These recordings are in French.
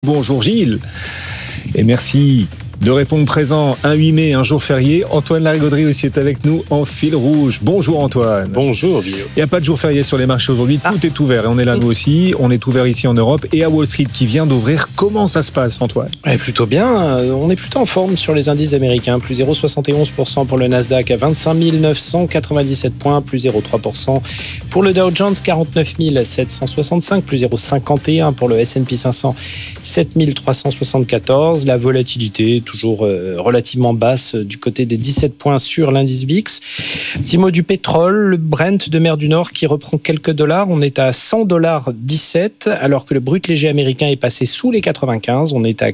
Bonjour Gilles, et merci de répondre présent. Un 8 mai, un jour férié. Antoine Larigauderie aussi est avec nous en fil rouge. Bonjour Antoine. Bonjour Guillaume. Il n'y a pas de jour férié sur les marchés aujourd'hui, tout est ouvert et on est là nous aussi. On est ouvert ici en Europe et à Wall Street qui vient d'ouvrir. Comment ça se passe Antoine ? Plutôt bien, on est plutôt en forme sur les indices américains. Plus 0,71% pour le Nasdaq à 25 997 points, plus 0,3% pour le Dow Jones, 49 765, plus 0,51 pour le S&P 500, 7 374. La volatilité toujours relativement basse du côté des 17 points sur l'indice VIX. Petit mot du pétrole, le Brent de mer du Nord qui reprend quelques dollars. On est à $100.17 alors que le brut léger américain est passé sous les 95. On est à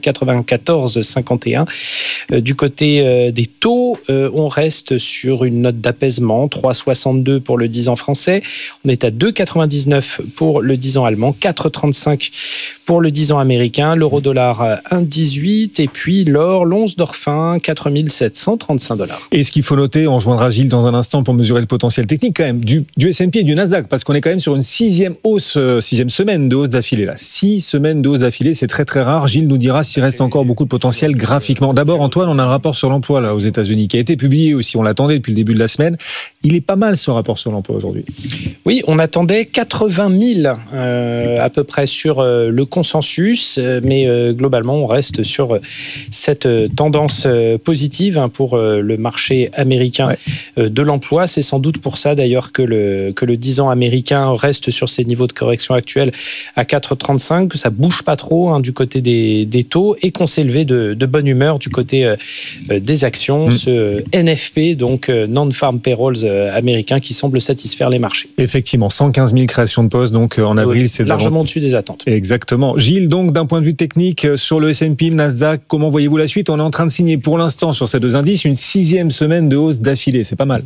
94,51. Du côté des taux, on reste sur une note d'apaisement, 3,62 pour le 10 ans français. On est à 2,99 pour le 10 ans allemand, 4,35 pour le 10 ans américain, l'euro-dollar 1,18 et puis l'or, l'once d'or fin, 4 735 $. Et ce qu'il faut noter, on rejoindra Gilles dans un instant pour mesurer le potentiel technique quand même du S&P et du Nasdaq, parce qu'on est quand même sur une sixième semaine de hausse d'affilée là. 6 semaines de hausse d'affilée, c'est très très rare. Gilles nous dira s'il reste encore beaucoup de potentiel graphiquement. D'abord Antoine, on a un rapport sur l'emploi là aux États-Unis qui a été publié aussi, on l'attendait depuis le début de la semaine. Il est pas mal ce rapport sur l'emploi aujourd'hui. Oui, on attendait 80 000 à peu près sur le consensus, mais globalement on reste sur cette tendance positive pour le marché américain de l'emploi. C'est sans doute pour ça d'ailleurs que le 10 ans américain reste sur ses niveaux de correction actuels à 4,35, que ça bouge pas trop du côté des taux et qu'on s'est levé de bonne humeur du côté des actions. Ce NFP, donc Non-Farm Payrolls américain, qui semble satisfaire les marchés. Effectivement, 115 000 créations de postes, donc en avril, c'est largement au-dessus des attentes. Exactement. Gilles, donc d'un point de vue technique, sur le S&P, le Nasdaq, comment voyez-vous la suite ? On est en train de signer pour l'instant sur ces deux indices une 6e semaine de hausse d'affilée, c'est pas mal.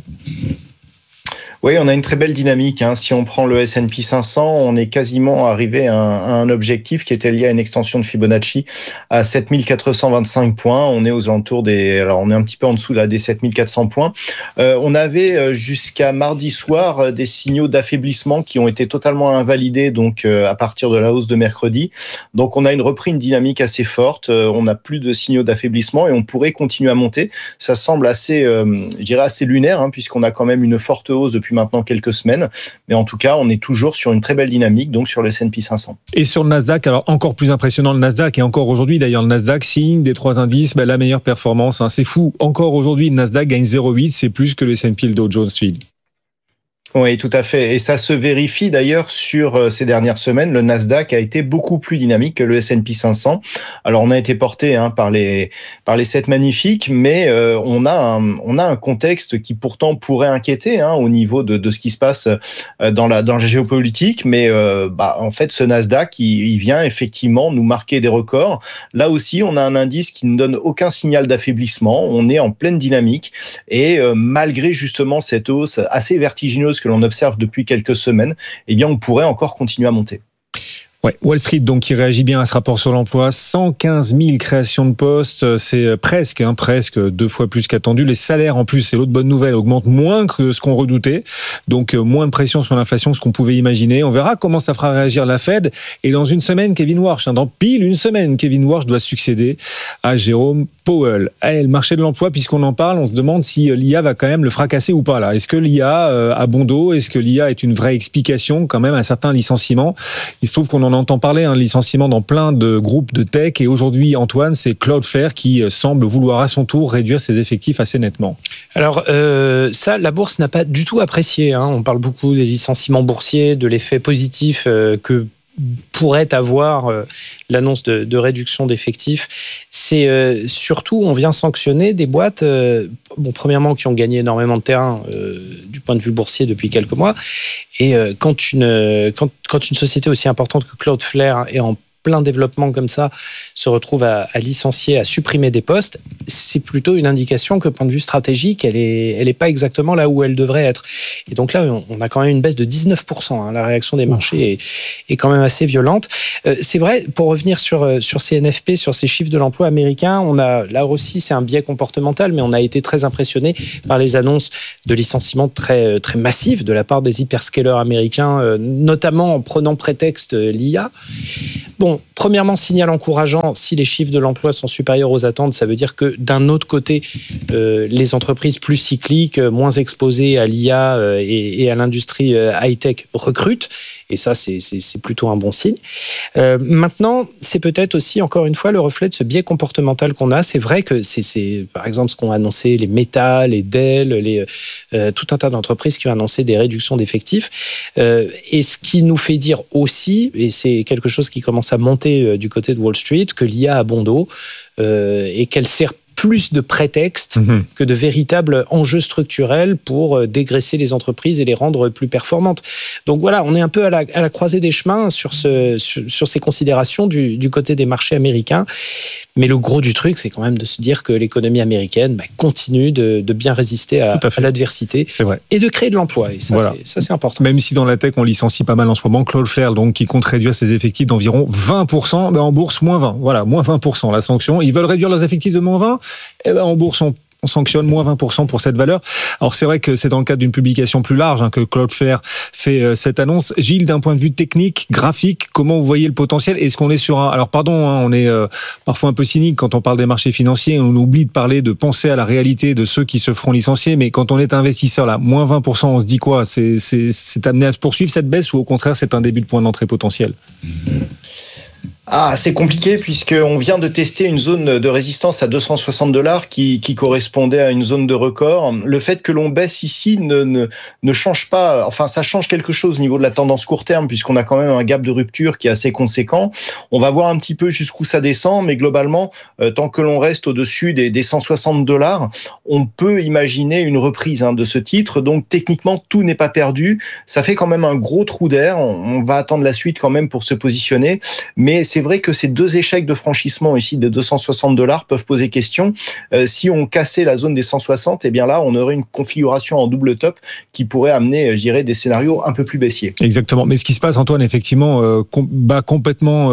Oui, on a une très belle dynamique. Si on prend le S&P 500, on est quasiment arrivé à un objectif qui était lié à une extension de Fibonacci à 7425 points. On est aux alentours alors on est un petit peu en dessous là des 7400 points. On avait jusqu'à mardi soir des signaux d'affaiblissement qui ont été totalement invalidés donc à partir de la hausse de mercredi. Donc on a repris une dynamique assez forte. On n'a plus de signaux d'affaiblissement et on pourrait continuer à monter. Ça semble assez, je dirais assez lunaire puisqu'on a quand même une forte hausse depuis maintenant quelques semaines, mais en tout cas on est toujours sur une très belle dynamique donc sur le S&P 500. Et sur le Nasdaq, alors encore plus impressionnant le Nasdaq, et encore aujourd'hui d'ailleurs le Nasdaq signe des trois indices la meilleure performance, c'est fou, encore aujourd'hui le Nasdaq gagne 0,8, c'est plus que le S&P et le Dow Jones. Oui, tout à fait. Et ça se vérifie d'ailleurs sur ces dernières semaines. Le Nasdaq a été beaucoup plus dynamique que le S&P 500. Alors, on a été porté par les 7 magnifiques, mais on a un contexte qui pourtant pourrait inquiéter au niveau de ce qui se passe dans la géopolitique. Mais en fait, ce Nasdaq, il vient effectivement nous marquer des records. Là aussi, on a un indice qui ne donne aucun signal d'affaiblissement. On est en pleine dynamique et malgré justement cette hausse assez vertigineuse que l'on observe depuis quelques semaines, on pourrait encore continuer à monter. Ouais, Wall Street donc qui réagit bien à ce rapport sur l'emploi, 115 000 créations de postes, c'est presque 2 fois plus qu'attendu. Les salaires en plus, c'est l'autre bonne nouvelle, augmentent moins que ce qu'on redoutait, donc moins de pression sur l'inflation que ce qu'on pouvait imaginer. On verra comment ça fera réagir la Fed. Et dans une semaine, Kevin Warsh, dans pile une semaine, Kevin Warsh doit succéder à Jérôme Powell. Le marché de l'emploi, puisqu'on en parle, on se demande si l'IA va quand même le fracasser ou pas là. Est-ce que l'IA a bon dos ? Est-ce que l'IA est une vraie explication quand même à certains licenciements ? Il se trouve qu'on en entend parler, licenciement dans plein de groupes de tech. Et aujourd'hui, Antoine, c'est Cloudflare qui semble vouloir à son tour réduire ses effectifs assez nettement. Alors ça, la bourse n'a pas du tout apprécié. On parle beaucoup des licenciements boursiers, de l'effet positif que pourrait avoir l'annonce de réduction d'effectifs. C'est surtout, on vient sanctionner des boîtes, premièrement, qui ont gagné énormément de terrain du point de vue boursier depuis quelques mois. Et quand une société aussi importante que Cloudflare est en plein développement comme ça, se retrouve à licencier, à supprimer des postes, c'est plutôt une indication que, point de vue stratégique, elle est pas exactement là où elle devrait être. Et donc là, on a quand même une baisse de 19%. La réaction des marchés est quand même assez violente. C'est vrai, pour revenir sur ces NFP, sur ces chiffres de l'emploi américain, on a, là aussi, c'est un biais comportemental, mais on a été très impressionné par les annonces de licenciements très, très massifs de la part des hyperscalers américains, notamment en prenant prétexte l'IA. Bon, Premièrement, signal encourageant, si les chiffres de l'emploi sont supérieurs aux attentes, ça veut dire que d'un autre côté, les entreprises plus cycliques, moins exposées à l'IA et à l'industrie high-tech recrutent. Et ça, c'est plutôt un bon signe. Maintenant, c'est peut-être aussi, encore une fois, le reflet de ce biais comportemental qu'on a. C'est vrai que c'est par exemple, ce qu'ont annoncé les Meta, les Dell, tout un tas d'entreprises qui ont annoncé des réductions d'effectifs. Et ce qui nous fait dire aussi, et c'est quelque chose qui commence à monter du côté de Wall Street, que l'IA a bon dos et qu'elle sert plus de prétexte que de véritables enjeux structurels pour dégraisser les entreprises et les rendre plus performantes. Donc voilà, on est un peu à la croisée des chemins sur ces considérations du côté des marchés américains. Mais le gros du truc, c'est quand même de se dire que l'économie américaine continue de bien résister à l'adversité et de créer de l'emploi. Et ça, voilà. C'est important. Même si dans la tech, on licencie pas mal en ce moment, Cloudflare, donc, qui compte réduire ses effectifs d'environ 20%, en bourse, moins 20. Voilà, moins 20%, la sanction. Ils veulent réduire leurs effectifs de moins 20, en bourse, on sanctionne moins 20% pour cette valeur. Alors c'est vrai que c'est dans le cadre d'une publication plus large que Cloudflare fait cette annonce. Gilles, d'un point de vue technique, graphique, comment vous voyez le potentiel ? Est-ce qu'on est sur un... Alors pardon, on est parfois un peu cynique quand on parle des marchés financiers, on oublie de penser à la réalité de ceux qui se feront licencier, mais quand on est investisseur, là, moins 20%, on se dit quoi ? C'est amené à se poursuivre cette baisse ou au contraire c'est un début de point d'entrée potentiel ? C'est compliqué puisqu'on vient de tester une zone de résistance à $260 qui correspondait à une zone de record. Le fait que l'on baisse ici ne change pas, enfin ça change quelque chose au niveau de la tendance court terme puisqu'on a quand même un gap de rupture qui est assez conséquent. On va voir un petit peu jusqu'où ça descend, mais globalement, tant que l'on reste au-dessus des $160, on peut imaginer une reprise de ce titre. Donc techniquement, tout n'est pas perdu. Ça fait quand même un gros trou d'air. On va attendre la suite quand même pour se positionner, mais c'est vrai que ces deux échecs de franchissement ici de $260 peuvent poser question. Si on cassait la zone des 160, eh bien là, on aurait une configuration en double top qui pourrait amener, je dirais, des scénarios un peu plus baissiers. Exactement. Mais ce qui se passe, Antoine, effectivement, bat complètement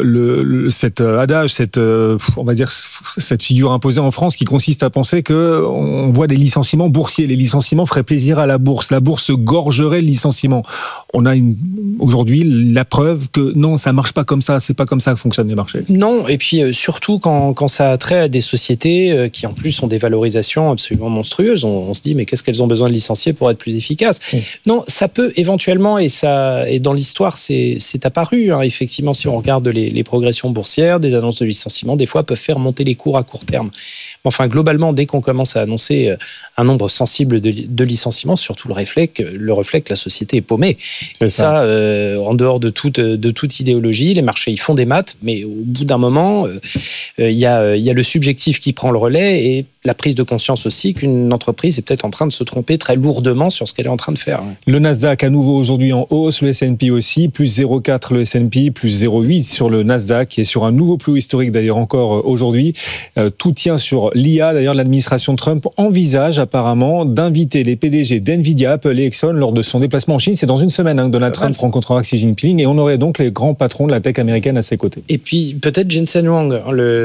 cet adage, on va dire, cette figure imposée en France qui consiste à penser que on voit des licenciements boursiers. Les licenciements feraient plaisir à la bourse. La bourse se gorgerait de licenciements. On a aujourd'hui la preuve que non, ça marche pas comme ça. C'est pas comme ça que fonctionnent les marchés. Non, et puis surtout quand ça a trait à des sociétés qui en plus ont des valorisations absolument monstrueuses, on se dit mais qu'est-ce qu'elles ont besoin de licencier pour être plus efficaces ? Non, ça peut éventuellement, et dans l'histoire c'est apparu, effectivement si on regarde les progressions boursières, des annonces de licenciement, des fois peuvent faire monter les cours à court terme. Enfin globalement, dès qu'on commence à annoncer un nombre sensible de licenciements, surtout le reflet que la société est paumée. C'est ça, en dehors de toute idéologie, les marchés ils font des maths, mais au bout d'un moment, il y a le subjectif qui prend le relais et la prise de conscience aussi qu'une entreprise est peut-être en train de se tromper très lourdement sur ce qu'elle est en train de faire. Le Nasdaq à nouveau aujourd'hui en hausse, le S&P aussi, plus 0,4 le S&P, plus 0,8 sur le Nasdaq, qui est sur un nouveau plus haut historique d'ailleurs encore aujourd'hui. Tout tient sur l'IA. D'ailleurs, l'administration Trump envisage apparemment d'inviter les PDG d'NVIDIA, Apple et Exxon lors de son déplacement en Chine. C'est dans une semaine que Donald Trump rencontrera Xi Jinping et on aurait donc les grands patrons de la tech américaine à ses côtés. Et puis peut-être Jensen Huang,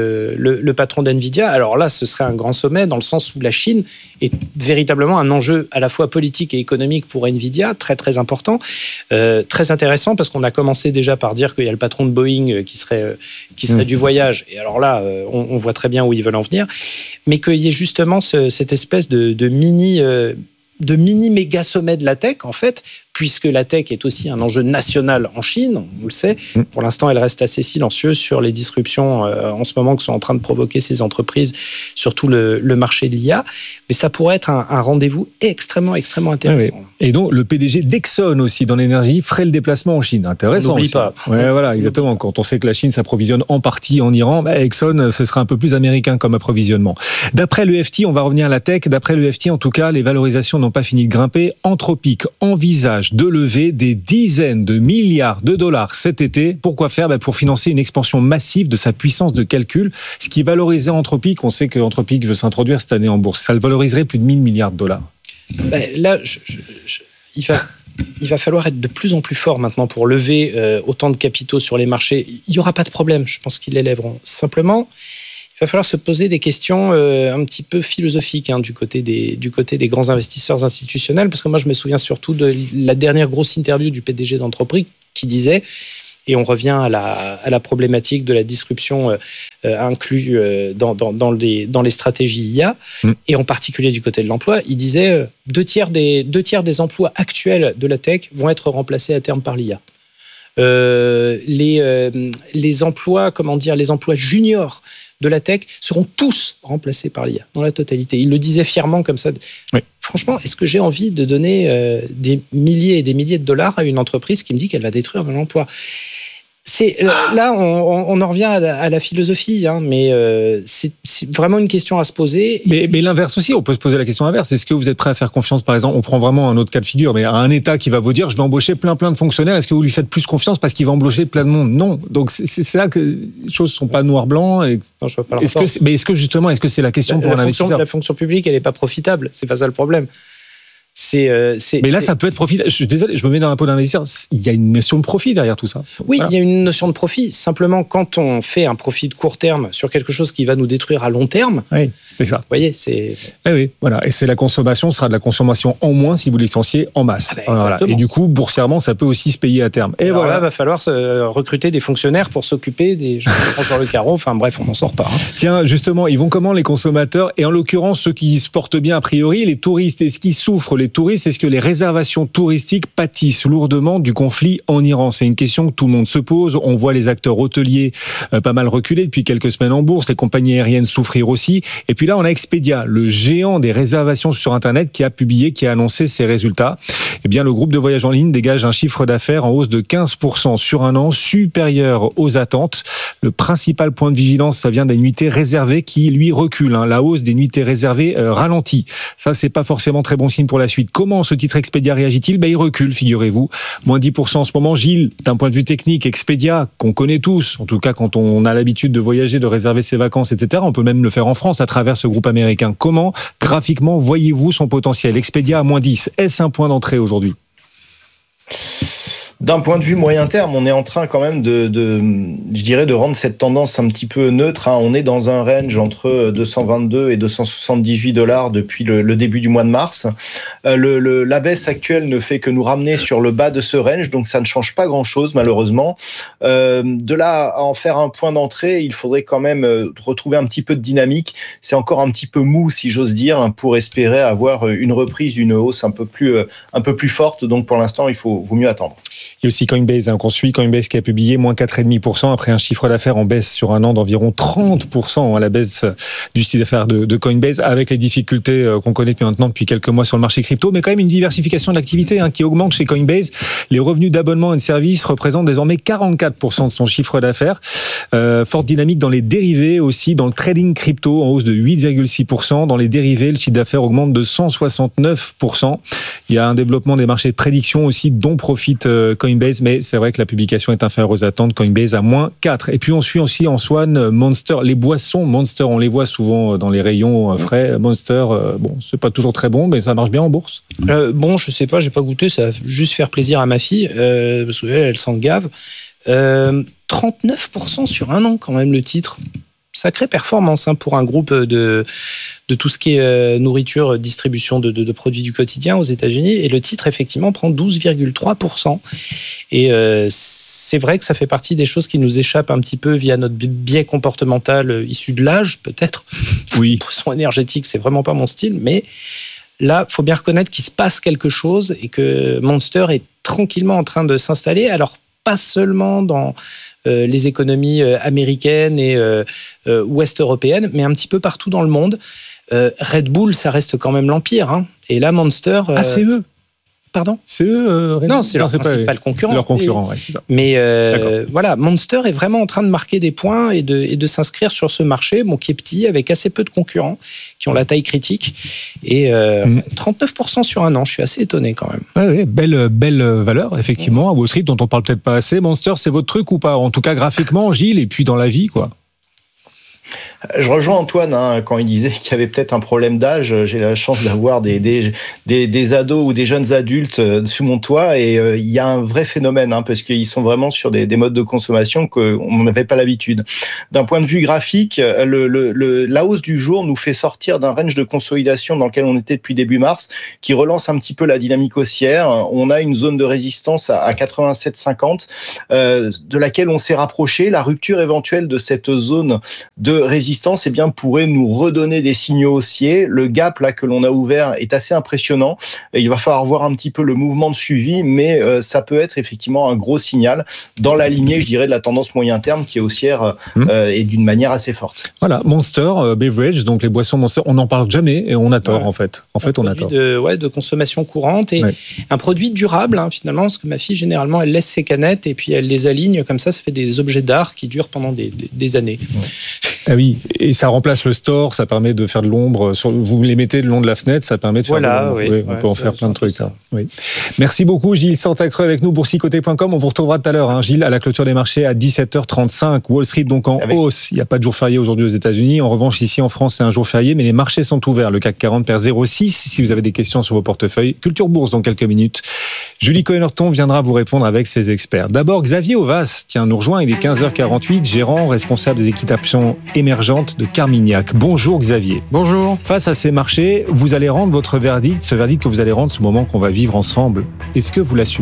le patron d'NVIDIA. Alors là, ce serait un grand sommet dans le sens où la Chine est véritablement un enjeu à la fois politique et économique pour NVIDIA, très très important, très intéressant parce qu'on a commencé déjà par dire qu'il y a le patron de Boeing qui serait du voyage. Et alors là, on voit très bien où ils veulent en venir, mais qu'il y ait justement cette espèce de mini méga sommet de la tech en fait, puisque la tech est aussi un enjeu national en Chine, on le sait. Pour l'instant, elle reste assez silencieuse sur les disruptions en ce moment que sont en train de provoquer ces entreprises, surtout le marché de l'IA. Mais ça pourrait être un rendez-vous extrêmement, extrêmement intéressant. Oui. Et donc, le PDG d'Exxon aussi, dans l'énergie, ferait le déplacement en Chine. Intéressant. N'oublie pas. Ouais, voilà, exactement. Quand on sait que la Chine s'approvisionne en partie en Iran, Exxon, ce sera un peu plus américain comme approvisionnement. D'après le FT, on va revenir à la tech. D'après le FT, en tout cas, les valorisations n'ont pas fini de grimper. Anthropic envisage de lever des dizaines de milliards de dollars cet été. Pourquoi faire ? Pour financer une expansion massive de sa puissance de calcul. Ce qui valorisait Anthropic, on sait que Anthropic veut s'introduire cette année en bourse. Ça le valoriserait plus de 1 000 milliards de dollars. Là, il va falloir être de plus en plus fort maintenant pour lever autant de capitaux sur les marchés. Il n'y aura pas de problème, je pense qu'ils les lèveront. Simplement, il va falloir se poser des questions un petit peu philosophiques du côté des grands investisseurs institutionnels, parce que moi je me souviens surtout de la dernière grosse interview du PDG d'Anthropic qui disait Et on revient à la problématique de la disruption inclue dans les stratégies IA, et en particulier du côté de l'emploi. Il disait 2/3 des emplois actuels de la tech vont être remplacés à terme par l'IA. Les emplois, les emplois juniors de la tech seront tous remplacés par l'IA, dans la totalité. Il le disait fièrement comme ça. Oui. Franchement, est-ce que j'ai envie de donner des milliers et des milliers de dollars à une entreprise qui me dit qu'elle va détruire mon emploi ? Là, on en revient à la philosophie, mais c'est vraiment une question à se poser. Mais l'inverse aussi, on peut se poser la question inverse. Est-ce que vous êtes prêt à faire confiance, par exemple, on prend vraiment un autre cas de figure, mais à un État qui va vous dire, je vais embaucher plein de fonctionnaires, est-ce que vous lui faites plus confiance parce qu'il va embaucher plein de monde ? Non. Donc c'est là que les choses ne sont pas noir-blanc. Est-ce que c'est la question pour un investisseur ? La fonction publique, elle n'est pas profitable. C'est pas ça le problème. Mais là, ça peut être profitable. Je suis désolé, je me mets dans la peau d'investisseur. Il y a une notion de profit derrière tout ça. Oui, voilà. Il y a une notion de profit. Simplement, quand on fait un profit de court terme sur quelque chose qui va nous détruire à long terme, oui, c'est ça. Vous voyez, c'est. Oui, voilà. Et c'est la consommation, sera de la consommation en moins si vous licenciez en masse. Voilà. Et du coup, boursièrement, ça peut aussi se payer à terme. Et alors là, va falloir recruter des fonctionnaires pour s'occuper des gens qui sont sur le carreau. Enfin bref, on n'en sort pas. Tiens, justement, ils vont comment les consommateurs ? Et en l'occurrence, ceux qui se portent bien a priori, les touristes. Est-ce qu'ils souffrent, les touristes ? Est-ce que les réservations touristiques pâtissent lourdement du conflit en Iran ? C'est une question que tout le monde se pose. On voit les acteurs hôteliers pas mal reculer depuis quelques semaines en bourse, les compagnies aériennes souffrir aussi. Et puis là, on a Expedia, le géant des réservations sur Internet, qui a annoncé ses résultats. Eh bien, le groupe de voyage en ligne dégage un chiffre d'affaires en hausse de 15% sur un an, supérieur aux attentes. Le principal point de vigilance, ça vient des nuitées réservées qui, lui, reculent. La hausse des nuitées réservées ralentit. Ça, c'est pas forcément très bon signe pour la suite. Comment ce titre Expedia réagit-il ? Il recule, figurez-vous. Moins 10% en ce moment. Gilles, d'un point de vue technique, Expedia, qu'on connaît tous, en tout cas quand on a l'habitude de voyager, de réserver ses vacances, etc., on peut même le faire en France à travers ce groupe américain. Comment, graphiquement, voyez-vous son potentiel ? Expedia à moins 10. Est-ce un point d'entrée aujourd'hui ? D'un point de vue moyen terme, on est en train quand même de rendre cette tendance un petit peu neutre. On est dans un range entre 222 et 278 $ depuis le début du mois de mars. La baisse actuelle ne fait que nous ramener sur le bas de ce range, donc ça ne change pas grand-chose malheureusement. De là à en faire un point d'entrée, il faudrait quand même retrouver un petit peu de dynamique. C'est encore un petit peu mou, si j'ose dire, pour espérer avoir une reprise, une hausse un peu plus forte. Donc pour l'instant, vaut mieux attendre. Il y a aussi Coinbase, qu'on suit, Coinbase qui a publié moins 4,5% après un chiffre d'affaires en baisse sur un an d'environ 30%, la baisse du chiffre d'affaires de Coinbase, avec les difficultés qu'on connaît depuis quelques mois sur le marché crypto, mais quand même une diversification de l'activité qui augmente chez Coinbase. Les revenus d'abonnement et de services représentent désormais 44% de son chiffre d'affaires. Forte dynamique dans les dérivés aussi, dans le trading crypto en hausse de 8,6%. Dans les dérivés, le chiffre d'affaires augmente de 169%. Il y a un développement des marchés de prédiction aussi dont profite Coinbase, mais c'est vrai que la publication est inférieure aux attentes. Coinbase à moins 4. Et puis on suit aussi en Swan Monster, les boissons Monster, on les voit souvent dans les rayons frais. Monster, c'est pas toujours très bon, mais ça marche bien en bourse. Je sais pas, j'ai pas goûté, ça va juste faire plaisir à ma fille, parce qu'elle s'en gave. 39% sur un an quand même le titre. Sacrée performance pour un groupe de tout ce qui est nourriture, distribution de produits du quotidien aux États-Unis. Et le titre, effectivement, prend 12,3%. Et c'est vrai que ça fait partie des choses qui nous échappent un petit peu via notre biais comportemental issu de l'âge, peut-être. Oui. Poisson énergétique, c'est vraiment pas mon style. Mais là, il faut bien reconnaître qu'il se passe quelque chose et que Monster est tranquillement en train de s'installer. Alors, pas seulement dans les économies américaines et ouest européennes, mais un petit peu partout dans le monde. Red Bull, ça reste quand même l'empire. Et là, Monster... c'est eux. Pardon ? C'est eux, Red Bull ? Non, c'est leur principal concurrent. C'est leur concurrent, c'est ça. Mais voilà, Monster est vraiment en train de marquer des points et de s'inscrire sur ce marché, qui est petit, avec assez peu de concurrents qui ont la taille critique. Et 39% sur un an, je suis assez étonné quand même. Oui, belle valeur, effectivement, à Wall Street, dont on parle peut-être pas assez. Monster, c'est votre truc ou pas ? En tout cas, graphiquement, Gilles, et puis dans la vie, quoi. Je rejoins Antoine quand il disait qu'il y avait peut-être un problème d'âge. J'ai la chance d'avoir des ados ou des jeunes adultes sous mon toit et il y a un vrai phénomène parce qu'ils sont vraiment sur des modes de consommation qu'on n'avait pas l'habitude. D'un point de vue graphique, la hausse du jour nous fait sortir d'un range de consolidation dans lequel on était depuis début mars, qui relance un petit peu la dynamique haussière. On a une zone de résistance à 87,50 de laquelle on s'est rapproché. La rupture éventuelle de cette zone de résistance pourrait nous redonner des signaux haussiers. Le gap là que l'on a ouvert est assez impressionnant. Il va falloir voir un petit peu le mouvement de suivi, mais ça peut être effectivement un gros signal dans la lignée, je dirais, de la tendance moyen terme qui est haussière et d'une manière assez forte. Voilà, Monster Beverage, donc les boissons Monster, on n'en parle jamais et on a tort en fait. En fait, on a tort. De consommation courante et un produit durable finalement, parce que ma fille généralement elle laisse ses canettes et puis elle les aligne comme ça fait des objets d'art qui durent pendant des années. Ouais. Ah oui, et ça remplace le store, ça permet de faire de l'ombre. Vous les mettez le long de la fenêtre, ça permet de faire de l'ombre. Oui, on peut en faire plein de trucs. Oui. Merci beaucoup, Gilles Santacreux avec nous, boursicoté.com. On vous retrouvera tout à l'heure, Gilles, à la clôture des marchés à 17h35. Wall Street donc en hausse. Il n'y a pas de jour férié aujourd'hui aux États-Unis. En revanche, ici en France, c'est un jour férié, mais les marchés sont ouverts. Le CAC 40 perd 0,6. Si vous avez des questions sur vos portefeuilles, Culture Bourse dans quelques minutes. Julie Cohen-Horton viendra vous répondre avec ses experts. D'abord, Xavier Ovas, nous rejoint. Il est 15h48, gérant, responsable des équitations émergentes de Carmignac. Bonjour Xavier. Bonjour. Face à ces marchés, vous allez rendre votre verdict, ce verdict que vous allez rendre, ce moment qu'on va vivre ensemble. Est-ce que vous l'assumez ?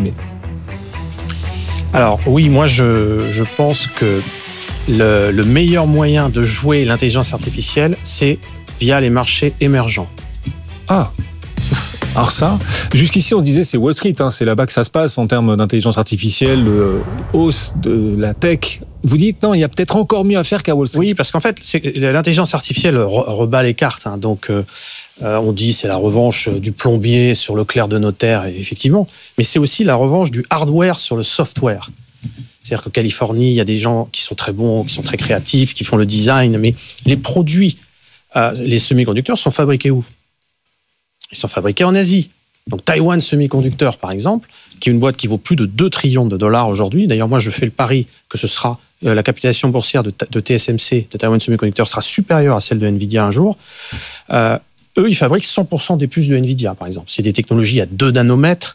Alors oui, moi je pense que le meilleur moyen de jouer l'intelligence artificielle, c'est via les marchés émergents. Ah. Alors ça, jusqu'ici on disait c'est Wall Street, c'est là-bas que ça se passe en termes d'intelligence artificielle, de hausse de la tech. Vous dites non, il y a peut-être encore mieux à faire qu'à Wall Street. Oui, parce qu'en fait, l'intelligence artificielle rebat les cartes. Donc on dit c'est la revanche du plombier sur le clerc de notaire, effectivement. Mais c'est aussi la revanche du hardware sur le software. C'est-à-dire qu'en Californie, il y a des gens qui sont très bons, qui sont très créatifs, qui font le design, mais les produits, les semi-conducteurs sont fabriqués où ? Ils sont fabriqués en Asie. Donc Taiwan Semiconductor, par exemple, qui est une boîte qui vaut plus de 2 trillions de dollars aujourd'hui. D'ailleurs, moi, je fais le pari que ce sera la capitalisation boursière de TSMC, de Taiwan Semiconductor, sera supérieure à celle de Nvidia un jour. Eux, ils fabriquent 100% des puces de Nvidia, par exemple. C'est des technologies à 2 nanomètres.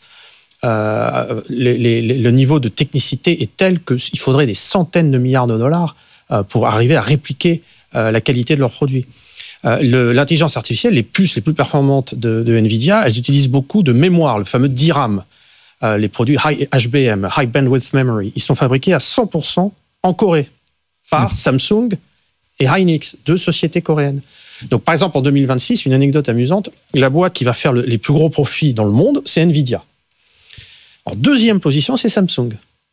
Le niveau de technicité est tel qu'il faudrait des centaines de milliards de dollars pour arriver à répliquer la qualité de leurs produits. L'intelligence artificielle, les puces les plus performantes de Nvidia, elles utilisent beaucoup de mémoire, le fameux DRAM, les produits HBM, High Bandwidth Memory. Ils sont fabriqués à 100% en Corée par Samsung et Hynix, 2 sociétés coréennes. Donc, par exemple, en 2026, une anecdote amusante, la boîte qui va faire les plus gros profits dans le monde, c'est Nvidia. En 2e position, c'est Samsung.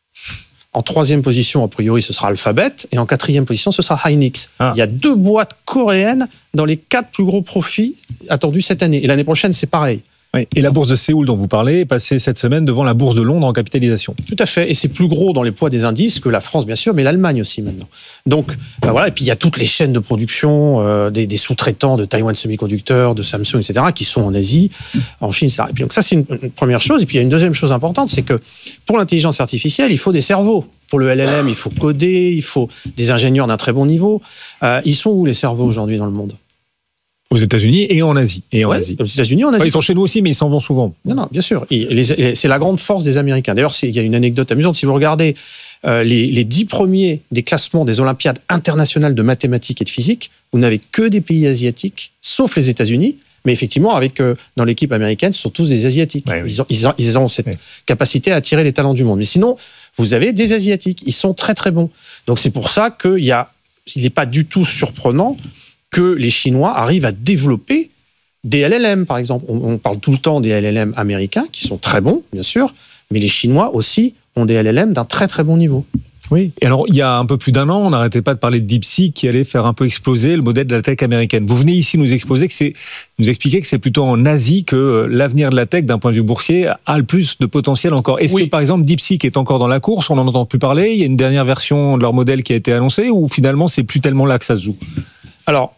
En 3e position, a priori, ce sera Alphabet. Et en 4e position, ce sera Hynix. Il y a 2 boîtes coréennes dans les 4 plus gros profits attendus cette année. Et l'année prochaine, c'est pareil. Oui. Et la bourse de Séoul dont vous parlez est passée cette semaine devant la bourse de Londres en capitalisation. Tout à fait. Et c'est plus gros dans les poids des indices que la France, bien sûr, mais l'Allemagne aussi maintenant. Donc, voilà. Et puis, il y a toutes les chaînes de production des sous-traitants de Taiwan Semiconductor, de Samsung, etc., qui sont en Asie, en Chine, etc. Et puis, donc ça, c'est une première chose. Et puis, il y a une deuxième chose importante, c'est que pour l'intelligence artificielle, il faut des cerveaux. Pour le LLM, il faut coder, il faut des ingénieurs d'un très bon niveau. Ils sont où les cerveaux aujourd'hui dans le monde ? Aux États-Unis et en Asie. Aux États-Unis, en Asie. Ils sont chez nous aussi, mais ils s'en vont souvent. Non, bien sûr. C'est la grande force des Américains. D'ailleurs, il y a une anecdote amusante. Si vous regardez les 10 premiers des classements des Olympiades internationales de mathématiques et de physique, vous n'avez que des pays asiatiques, sauf les États-Unis. Mais effectivement, dans l'équipe américaine, ce sont tous des Asiatiques. Ouais, oui. Ils ont cette capacité à attirer les talents du monde. Mais sinon, vous avez des Asiatiques. Ils sont très, très bons. Donc, c'est pour ça qu'il n'est pas du tout surprenant que les Chinois arrivent à développer des LLM, par exemple. On parle tout le temps des LLM américains, qui sont très bons, bien sûr, mais les Chinois aussi ont des LLM d'un très, très bon niveau. Oui, et alors il y a un peu plus d'1 an, on n'arrêtait pas de parler de DeepSeek qui allait faire un peu exploser le modèle de la tech américaine. Vous venez ici nous expliquer que c'est plutôt en Asie que l'avenir de la tech, d'un point de vue boursier, a le plus de potentiel encore. Est-ce que par exemple DeepSeek est encore dans la course, on n'en entend plus parler, il y a une dernière version de leur modèle qui a été annoncée, ou finalement c'est plus tellement là que ça se joue ? Alors,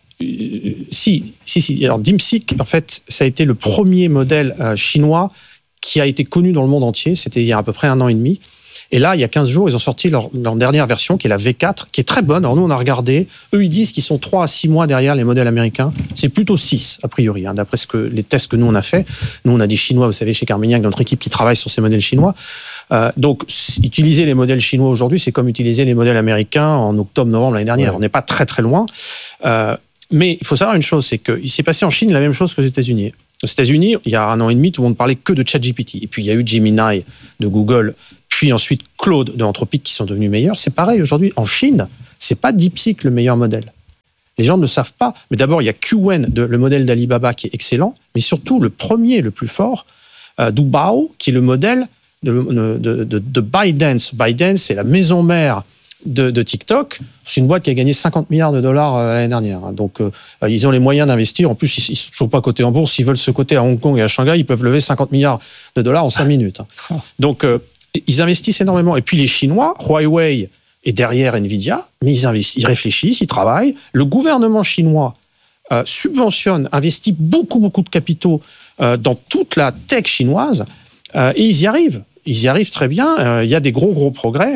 si. Alors DeepSeek, en fait, ça a été le premier modèle chinois qui a été connu dans le monde entier. C'était il y a à peu près 1 an et demi. Et là, il y a 15 jours, ils ont sorti leur dernière version, qui est la V4, qui est très bonne. Alors nous, on a regardé. Eux, ils disent qu'ils sont 3 à 6 mois derrière les modèles américains. C'est plutôt 6, a priori, hein, d'après les tests que nous, on a fait. Nous, on a des Chinois, vous savez, chez Carmignac, notre équipe qui travaille sur ces modèles chinois. Donc, utiliser les modèles chinois aujourd'hui, c'est comme utiliser les modèles américains en octobre-novembre l'année dernière. Ouais. On n'est pas très, très loin. Mais il faut savoir une chose, c'est qu'il s'est passé en Chine la même chose qu'aux États-Unis. Aux États-Unis, il y a 1 an et demi, tout le monde parlait que de ChatGPT. Et puis, il y a eu Gemini de Google, puis ensuite Claude de Anthropic qui sont devenus meilleurs. C'est pareil aujourd'hui. En Chine, c'est pas DeepSeek le meilleur modèle. Les gens ne savent pas. Mais d'abord, il y a Qwen, le modèle d'Alibaba, qui est excellent. Mais surtout, le premier, le plus fort, Dubao, qui est le modèle de ByteDance. ByteDance, c'est la maison mère de TikTok. C'est une boîte qui a gagné 50 milliards de dollars l'année dernière. Donc, ils ont les moyens d'investir. En plus, ils ne sont toujours pas cotés en bourse. S'ils veulent se coter à Hong Kong et à Shanghai, ils peuvent lever 50 milliards de dollars en 5 minutes. Donc, ils investissent énormément. Et puis, les Chinois, Huawei est derrière Nvidia, mais ils réfléchissent, ils travaillent. Le gouvernement chinois subventionne, investit beaucoup de capitaux dans toute la tech chinoise et ils y arrivent. Ils y arrivent très bien. Il y a des gros progrès.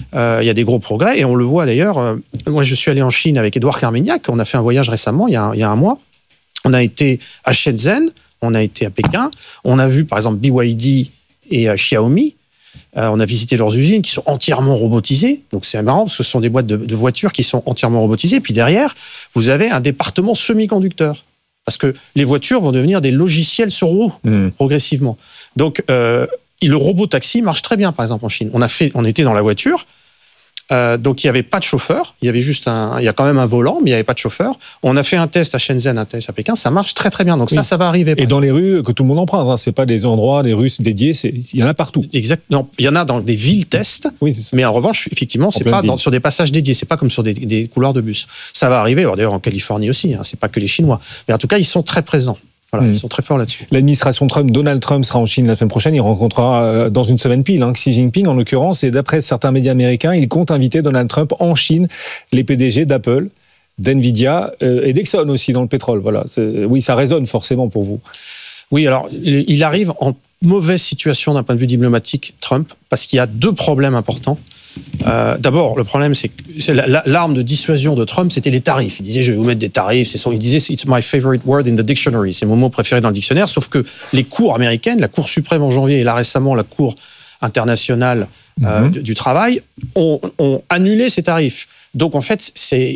Et on le voit d'ailleurs. Moi, je suis allé en Chine avec Édouard Carmignac. On a fait un voyage récemment, il y a 1 mois. On a été à Shenzhen, on a été à Pékin. On a vu, par exemple, BYD et Xiaomi. On a visité leurs usines qui sont entièrement robotisées. Donc, c'est marrant parce que ce sont des boîtes de voitures qui sont entièrement robotisées. Puis derrière, vous avez un département semi-conducteur. Parce que les voitures vont devenir des logiciels sur roues progressivement. Donc, le robot-taxi marche très bien, par exemple, en Chine. On était dans la voiture, donc il n'y avait pas de chauffeur. Il y a quand même un volant, mais il n'y avait pas de chauffeur. On a fait un test à Shenzhen, un test à Pékin, ça marche très très bien. Donc ça va arriver. Et dans les rues que tout le monde emprunte, hein, c'est pas des endroits, des rues dédiées, il y en a partout. Exactement. Il y en a dans des villes tests, mais en revanche, effectivement, c'est pas sur des passages dédiés, c'est pas comme sur des couloirs de bus. Ça va arriver, d'ailleurs en Californie aussi, hein, c'est pas que les Chinois. Mais en tout cas, ils sont très présents. Voilà, ils sont très forts là-dessus. L'administration Trump, Donald Trump sera en Chine la semaine prochaine. Il rencontrera dans une semaine pile Xi Jinping en l'occurrence. Et d'après certains médias américains, il compte inviter Donald Trump en Chine les PDG d'Apple, d'Nvidia et d'Exxon aussi dans le pétrole. Voilà. Oui, ça résonne forcément pour vous. Oui, alors il arrive en mauvaise situation d'un point de vue diplomatique, Trump, parce qu'il y a 2 problèmes importants. D'abord, le problème, c'est que l'arme de dissuasion de Trump, c'était les tarifs. Il disait, je vais vous mettre des tarifs. Il disait, it's my favorite word in the dictionary. C'est mon mot préféré dans le dictionnaire. Sauf que les cours américaines, la Cour suprême en janvier et là récemment la Cour internationale du travail, ont annulé ces tarifs. Donc, en fait,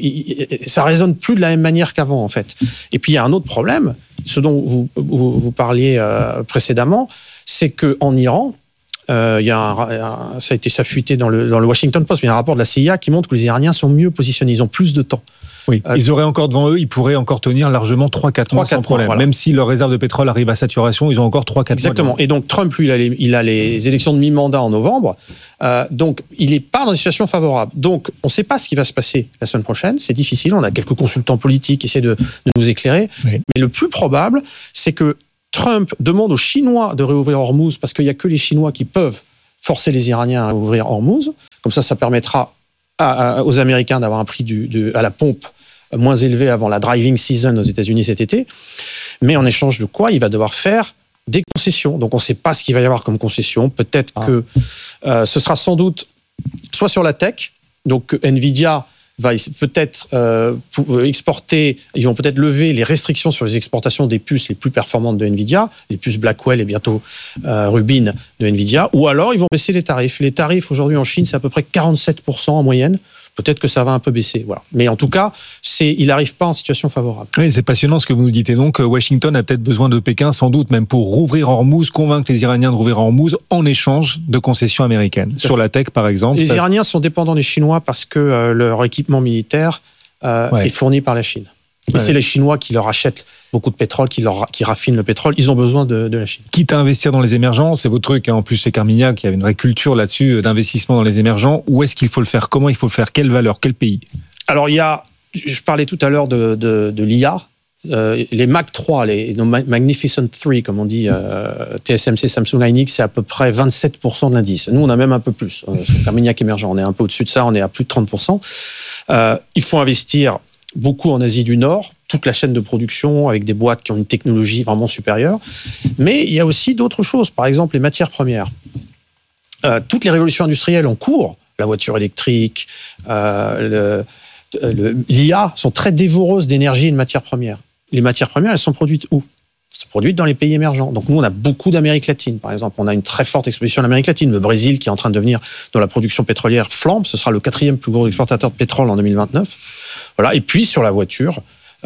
ça résonne plus de la même manière qu'avant, en fait. Et puis, il y a un autre problème, ce dont vous parliez précédemment, c'est qu'en Iran, ça a été fuité dans le Washington Post, mais il y a un rapport de la CIA qui montre que les Iraniens sont mieux positionnés, ils ont plus de temps. Oui, ils auraient encore devant eux, ils pourraient encore tenir largement 3-4 mois sans problème. Voilà. Même si leur réserve de pétrole arrive à saturation, ils ont encore 3-4 mois. Exactement. Et donc Trump, lui, il a les élections de mi-mandat en novembre. Donc il n'est pas dans une situation favorable. Donc on ne sait pas ce qui va se passer la semaine prochaine. C'est difficile. On a quelques consultants politiques qui essaient de nous éclairer. Oui. Mais le plus probable, c'est que Trump demande aux Chinois de réouvrir Hormuz parce qu'il n'y a que les Chinois qui peuvent forcer les Iraniens à ouvrir Hormuz. Comme ça permettra aux Américains d'avoir un prix à la pompe moins élevé avant la driving season aux États-Unis cet été. Mais en échange de quoi, il va devoir faire des concessions. Donc on ne sait pas ce qu'il va y avoir comme concession. Peut-être que ce sera sans doute soit sur la tech, donc Nvidia va peut-être exporter, ils vont peut-être lever les restrictions sur les exportations des puces les plus performantes de Nvidia, les puces Blackwell et bientôt Rubin de Nvidia, ou alors ils vont baisser les tarifs. Les tarifs aujourd'hui en Chine, c'est à peu près 47% en moyenne. Peut-être que ça va un peu baisser, voilà. Mais en tout cas, il n'arrive pas en situation favorable. Oui, c'est passionnant ce que vous nous dites. Et donc, Washington a peut-être besoin de Pékin, sans doute même pour rouvrir Hormuz, convaincre les Iraniens de rouvrir Hormuz en échange de concessions américaines. Sur la tech, par exemple. Les Iraniens sont dépendants des Chinois parce que leur équipement militaire est fourni par la Chine. Et c'est les Chinois qui leur achètent beaucoup de pétrole, qui raffinent le pétrole. Ils ont besoin de la Chine. Quitte à investir dans les émergents, c'est votre truc. En plus, chez Carmignac, il y avait une vraie culture là-dessus d'investissement dans les émergents. Où est-ce qu'il faut le faire? Comment il faut le faire? Quelle valeur? Quel pays? Alors, je parlais tout à l'heure de l'IA. Les Mac 3, les Magnificent 3, comme on dit, TSMC, Samsung Hynix, c'est à peu près 27% de l'indice. Nous, on a même un peu plus. Sur Carmignac émergent, on est un peu au-dessus de ça, on est à plus de 30%. Il faut investir beaucoup en Asie du Nord, toute la chaîne de production avec des boîtes qui ont une technologie vraiment supérieure. Mais il y a aussi d'autres choses, par exemple les matières premières. toutes les révolutions industrielles en cours, la voiture électrique, l'IA, sont très dévoreuses d'énergie et de matières premières. Les matières premières, elles sont produites où ? Elles sont produites dans les pays émergents. Donc nous, on a beaucoup d'Amérique latine, par exemple. On a une très forte exposition en Amérique latine. Le Brésil, qui est en train de devenir, dans la production pétrolière, flambe. Ce sera le 4e plus gros exportateur de pétrole en 2029. Voilà. Et puis, sur la voiture,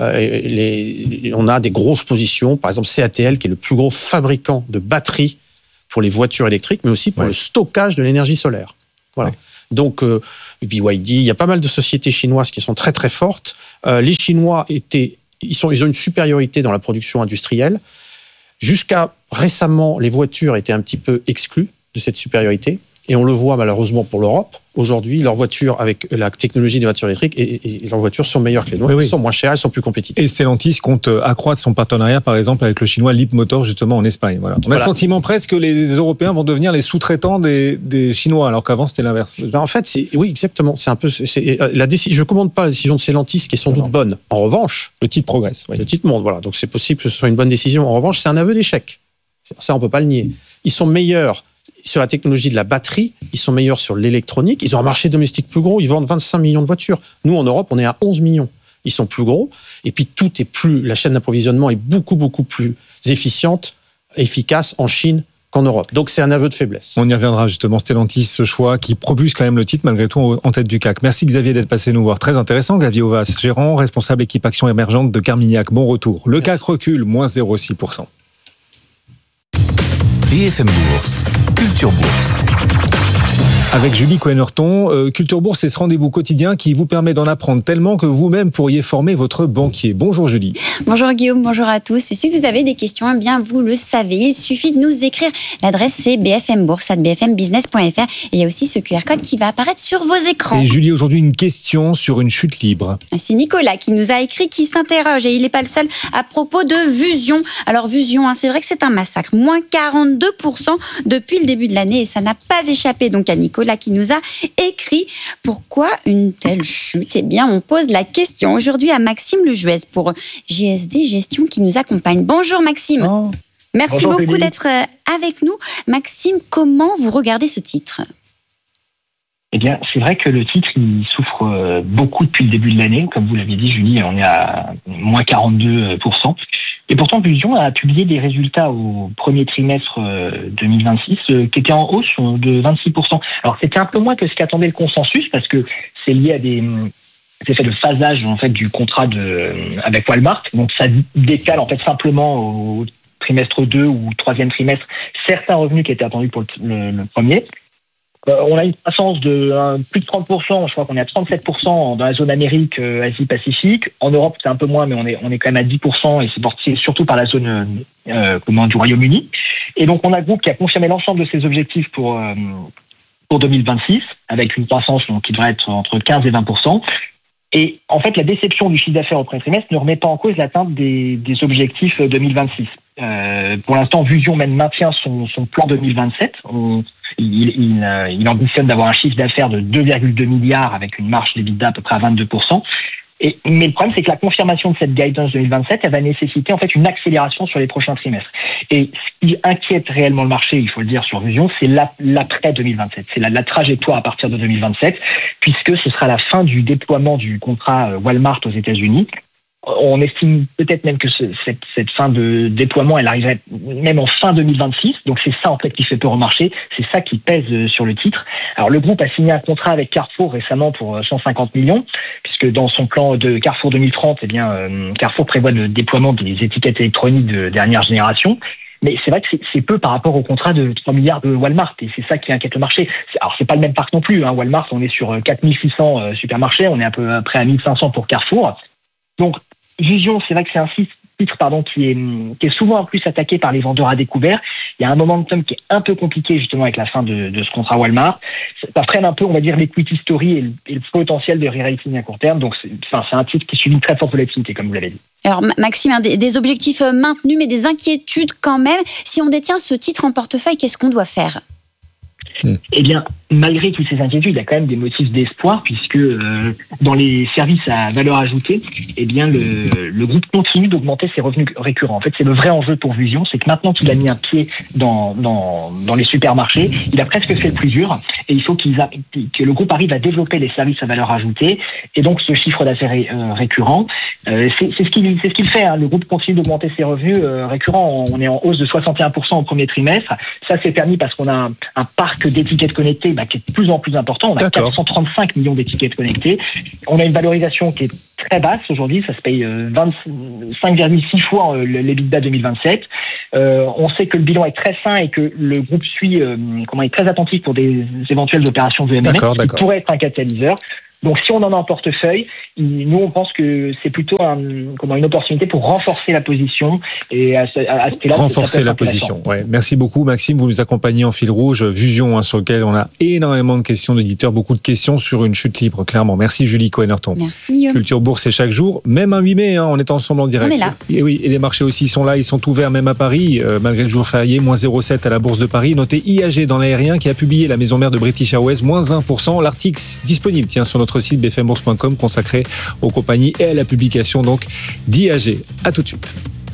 on a des grosses positions. Par exemple, CATL, qui est le plus gros fabricant de batteries pour les voitures électriques, mais aussi pour le stockage de l'énergie solaire. Voilà. Donc, BYD, il y a pas mal de sociétés chinoises qui sont très très fortes. Les Chinois ils ont une supériorité dans la production industrielle. Jusqu'à récemment, les voitures étaient un petit peu exclues de cette supériorité. Et on le voit malheureusement pour l'Europe. Aujourd'hui, leurs voitures, avec la technologie des voitures électriques, et leurs voitures sont meilleures que les nôtres. Elles sont moins chères, elles sont plus compétitives. Et Stellantis compte accroître son partenariat, par exemple, avec le chinois Leapmotor, justement, en Espagne. Voilà. On a le sentiment presque que les Européens vont devenir les sous-traitants des Chinois, alors qu'avant, c'était l'inverse. En fait, oui, exactement. C'est un peu, je ne commande pas la décision de Stellantis, qui est sans doute bonne. En revanche, le titre progresse. Le titre monte, voilà. Donc c'est possible que ce soit une bonne décision. En revanche, c'est un aveu d'échec. Ça, on ne peut pas le nier. Ils sont meilleurs sur la technologie de la batterie, ils sont meilleurs sur l'électronique, ils ont un marché domestique plus gros, ils vendent 25 millions de voitures. Nous, en Europe, on est à 11 millions. Ils sont plus gros, et puis la chaîne d'approvisionnement est beaucoup, beaucoup plus efficace en Chine qu'en Europe. Donc, c'est un aveu de faiblesse. On y reviendra justement, Stellantis, ce choix qui propulse quand même le titre, malgré tout, en tête du CAC. Merci Xavier d'être passé nous voir. Très intéressant, Xavier Ovas, gérant, responsable équipe action émergente de Carmignac. Bon retour. Le CAC recule, moins 0,6%. BFM Bourse, Culture Bourse. Avec Julie Cohen-Hurton, Culture Bourse, c'est ce rendez-vous quotidien qui vous permet d'en apprendre tellement que vous-même pourriez former votre banquier. Bonjour Julie. Bonjour Guillaume, bonjour à tous. Et si vous avez des questions, eh bien vous le savez, il suffit de nous écrire. L'adresse c'est bfmbourse@bfmbusiness.fr et il y a aussi ce QR code qui va apparaître sur vos écrans. Et Julie, aujourd'hui une question sur une chute libre. C'est Nicolas qui nous a écrit, qui s'interroge, et il n'est pas le seul, à propos de Vusion. Alors Vusion, c'est vrai que c'est un massacre, moins 42% depuis le début de l'année, et ça n'a pas échappé donc à Nicolas qui nous a écrit. Pourquoi une telle chute ? Eh bien, on pose la question aujourd'hui à Maxime Lejuez pour GSD Gestion qui nous accompagne. Bonjour Maxime. Oh. Merci Bonjour, beaucoup Julie. d'être avec nous. Maxime, comment vous regardez ce titre ? Eh bien, c'est vrai que le titre, il souffre beaucoup depuis le début de l'année. Comme vous l'avez dit, Julie, on est à moins 42%. Et pourtant, Vusion a publié des résultats au premier trimestre 2026 qui étaient en hausse de 26%. Alors, c'était un peu moins que ce qu'attendait le consensus parce que c'est lié à des effets de phasage en fait du contrat avec Walmart. Donc, ça décale en fait simplement au trimestre 2 ou 3e trimestre certains revenus qui étaient attendus pour le premier. On a une croissance de plus de 30%, je crois qu'on est à 37% dans la zone Amérique, Asie-Pacifique. En Europe, c'est un peu moins, mais on est quand même à 10% et c'est porté surtout par la zone du Royaume-Uni. Et donc, on a le groupe qui a confirmé l'ensemble de ses objectifs pour 2026, avec une croissance qui devrait être entre 15 et 20%. Et en fait, la déception du chiffre d'affaires au premier trimestre ne remet pas en cause l'atteinte des objectifs 2026. Pour l'instant, Vusion même maintient son plan 2027. Il ambitionne d'avoir un chiffre d'affaires de 2,2 milliards avec une marge d'EBITDA à peu près à 22%. Mais le problème, c'est que la confirmation de cette guidance 2027, elle va nécessiter en fait une accélération sur les prochains trimestres. Et ce qui inquiète réellement le marché, il faut le dire, sur Vusion, c'est l'après 2027. C'est la trajectoire à partir de 2027, puisque ce sera la fin du déploiement du contrat Walmart aux États-Unis. On estime peut-être même que cette fin de déploiement, elle arriverait même en fin 2026. Donc c'est ça en fait qui fait peur au marché. C'est ça qui pèse sur le titre. Alors le groupe a signé un contrat avec Carrefour récemment pour 150 millions, puisque dans son plan de Carrefour 2030, Carrefour prévoit le déploiement des étiquettes électroniques de dernière génération. Mais c'est vrai que c'est peu par rapport au contrat de 3 milliards de Walmart, et c'est ça qui inquiète le marché. Alors c'est pas le même parc non plus. Walmart, on est sur 4600 supermarchés, on est à peu près à 1500 pour Carrefour. Donc Vusion, c'est vrai que c'est un titre qui est souvent en plus attaqué par les vendeurs à découvert. Il y a un momentum qui est un peu compliqué justement avec la fin de ce contrat Walmart. Ça freine un peu, on va dire, l'equity story et le potentiel de re-rating à court terme. Donc c'est un titre qui subit une très forte volatilité, comme vous l'avez dit. Alors Maxime, des objectifs maintenus, mais des inquiétudes quand même. Si on détient ce titre en portefeuille, qu'est-ce qu'on doit faire ? Eh bien, malgré toutes ces inquiétudes, il y a quand même des motifs d'espoir puisque dans les services à valeur ajoutée, eh bien le groupe continue d'augmenter ses revenus récurrents. En fait, c'est le vrai enjeu pour Vusion, c'est que maintenant qu'il a mis un pied dans les supermarchés, il a presque fait le plus dur et il faut que le groupe arrive à développer les services à valeur ajoutée et donc ce chiffre d'affaires récurrent, c'est ce qu'il fait. Hein. Le groupe continue d'augmenter ses revenus récurrents. On est en hausse de 61% au premier trimestre. Ça, c'est permis parce qu'on a un parc d'étiquettes connectées qui est de plus en plus important. On a 435 millions d'étiquettes connectées. On a une valorisation qui est très basse aujourd'hui. Ça se paye 5,6 fois l'EBITDA 2027. On sait que le bilan est très sain et que le groupe est très attentif pour des éventuelles opérations de M&A qui pourraient être un catalyseur. Donc, si on en a en portefeuille, nous, on pense que c'est plutôt une opportunité pour renforcer la position. Et à ce là, renforcer la position. Ouais. Merci beaucoup, Maxime. Vous nous accompagnez en fil rouge. Vusion, sur lequel on a énormément de questions d'auditeurs, beaucoup de questions sur une chute libre, clairement. Merci, Julie Cohen-Herton. Merci. Culture Bourse, c'est chaque jour, même un 8 mai, on est ensemble en direct. On est là. Et oui, et les marchés aussi sont là, ils sont ouverts même à Paris, malgré le jour férié, moins 0,7 à la Bourse de Paris. Notez IAG dans l'aérien qui a publié la maison mère de British Airways, moins 1%. L'article disponible, sur notre site bfmbourse.com consacré aux compagnies et à la publication donc d'IAG. À tout de suite.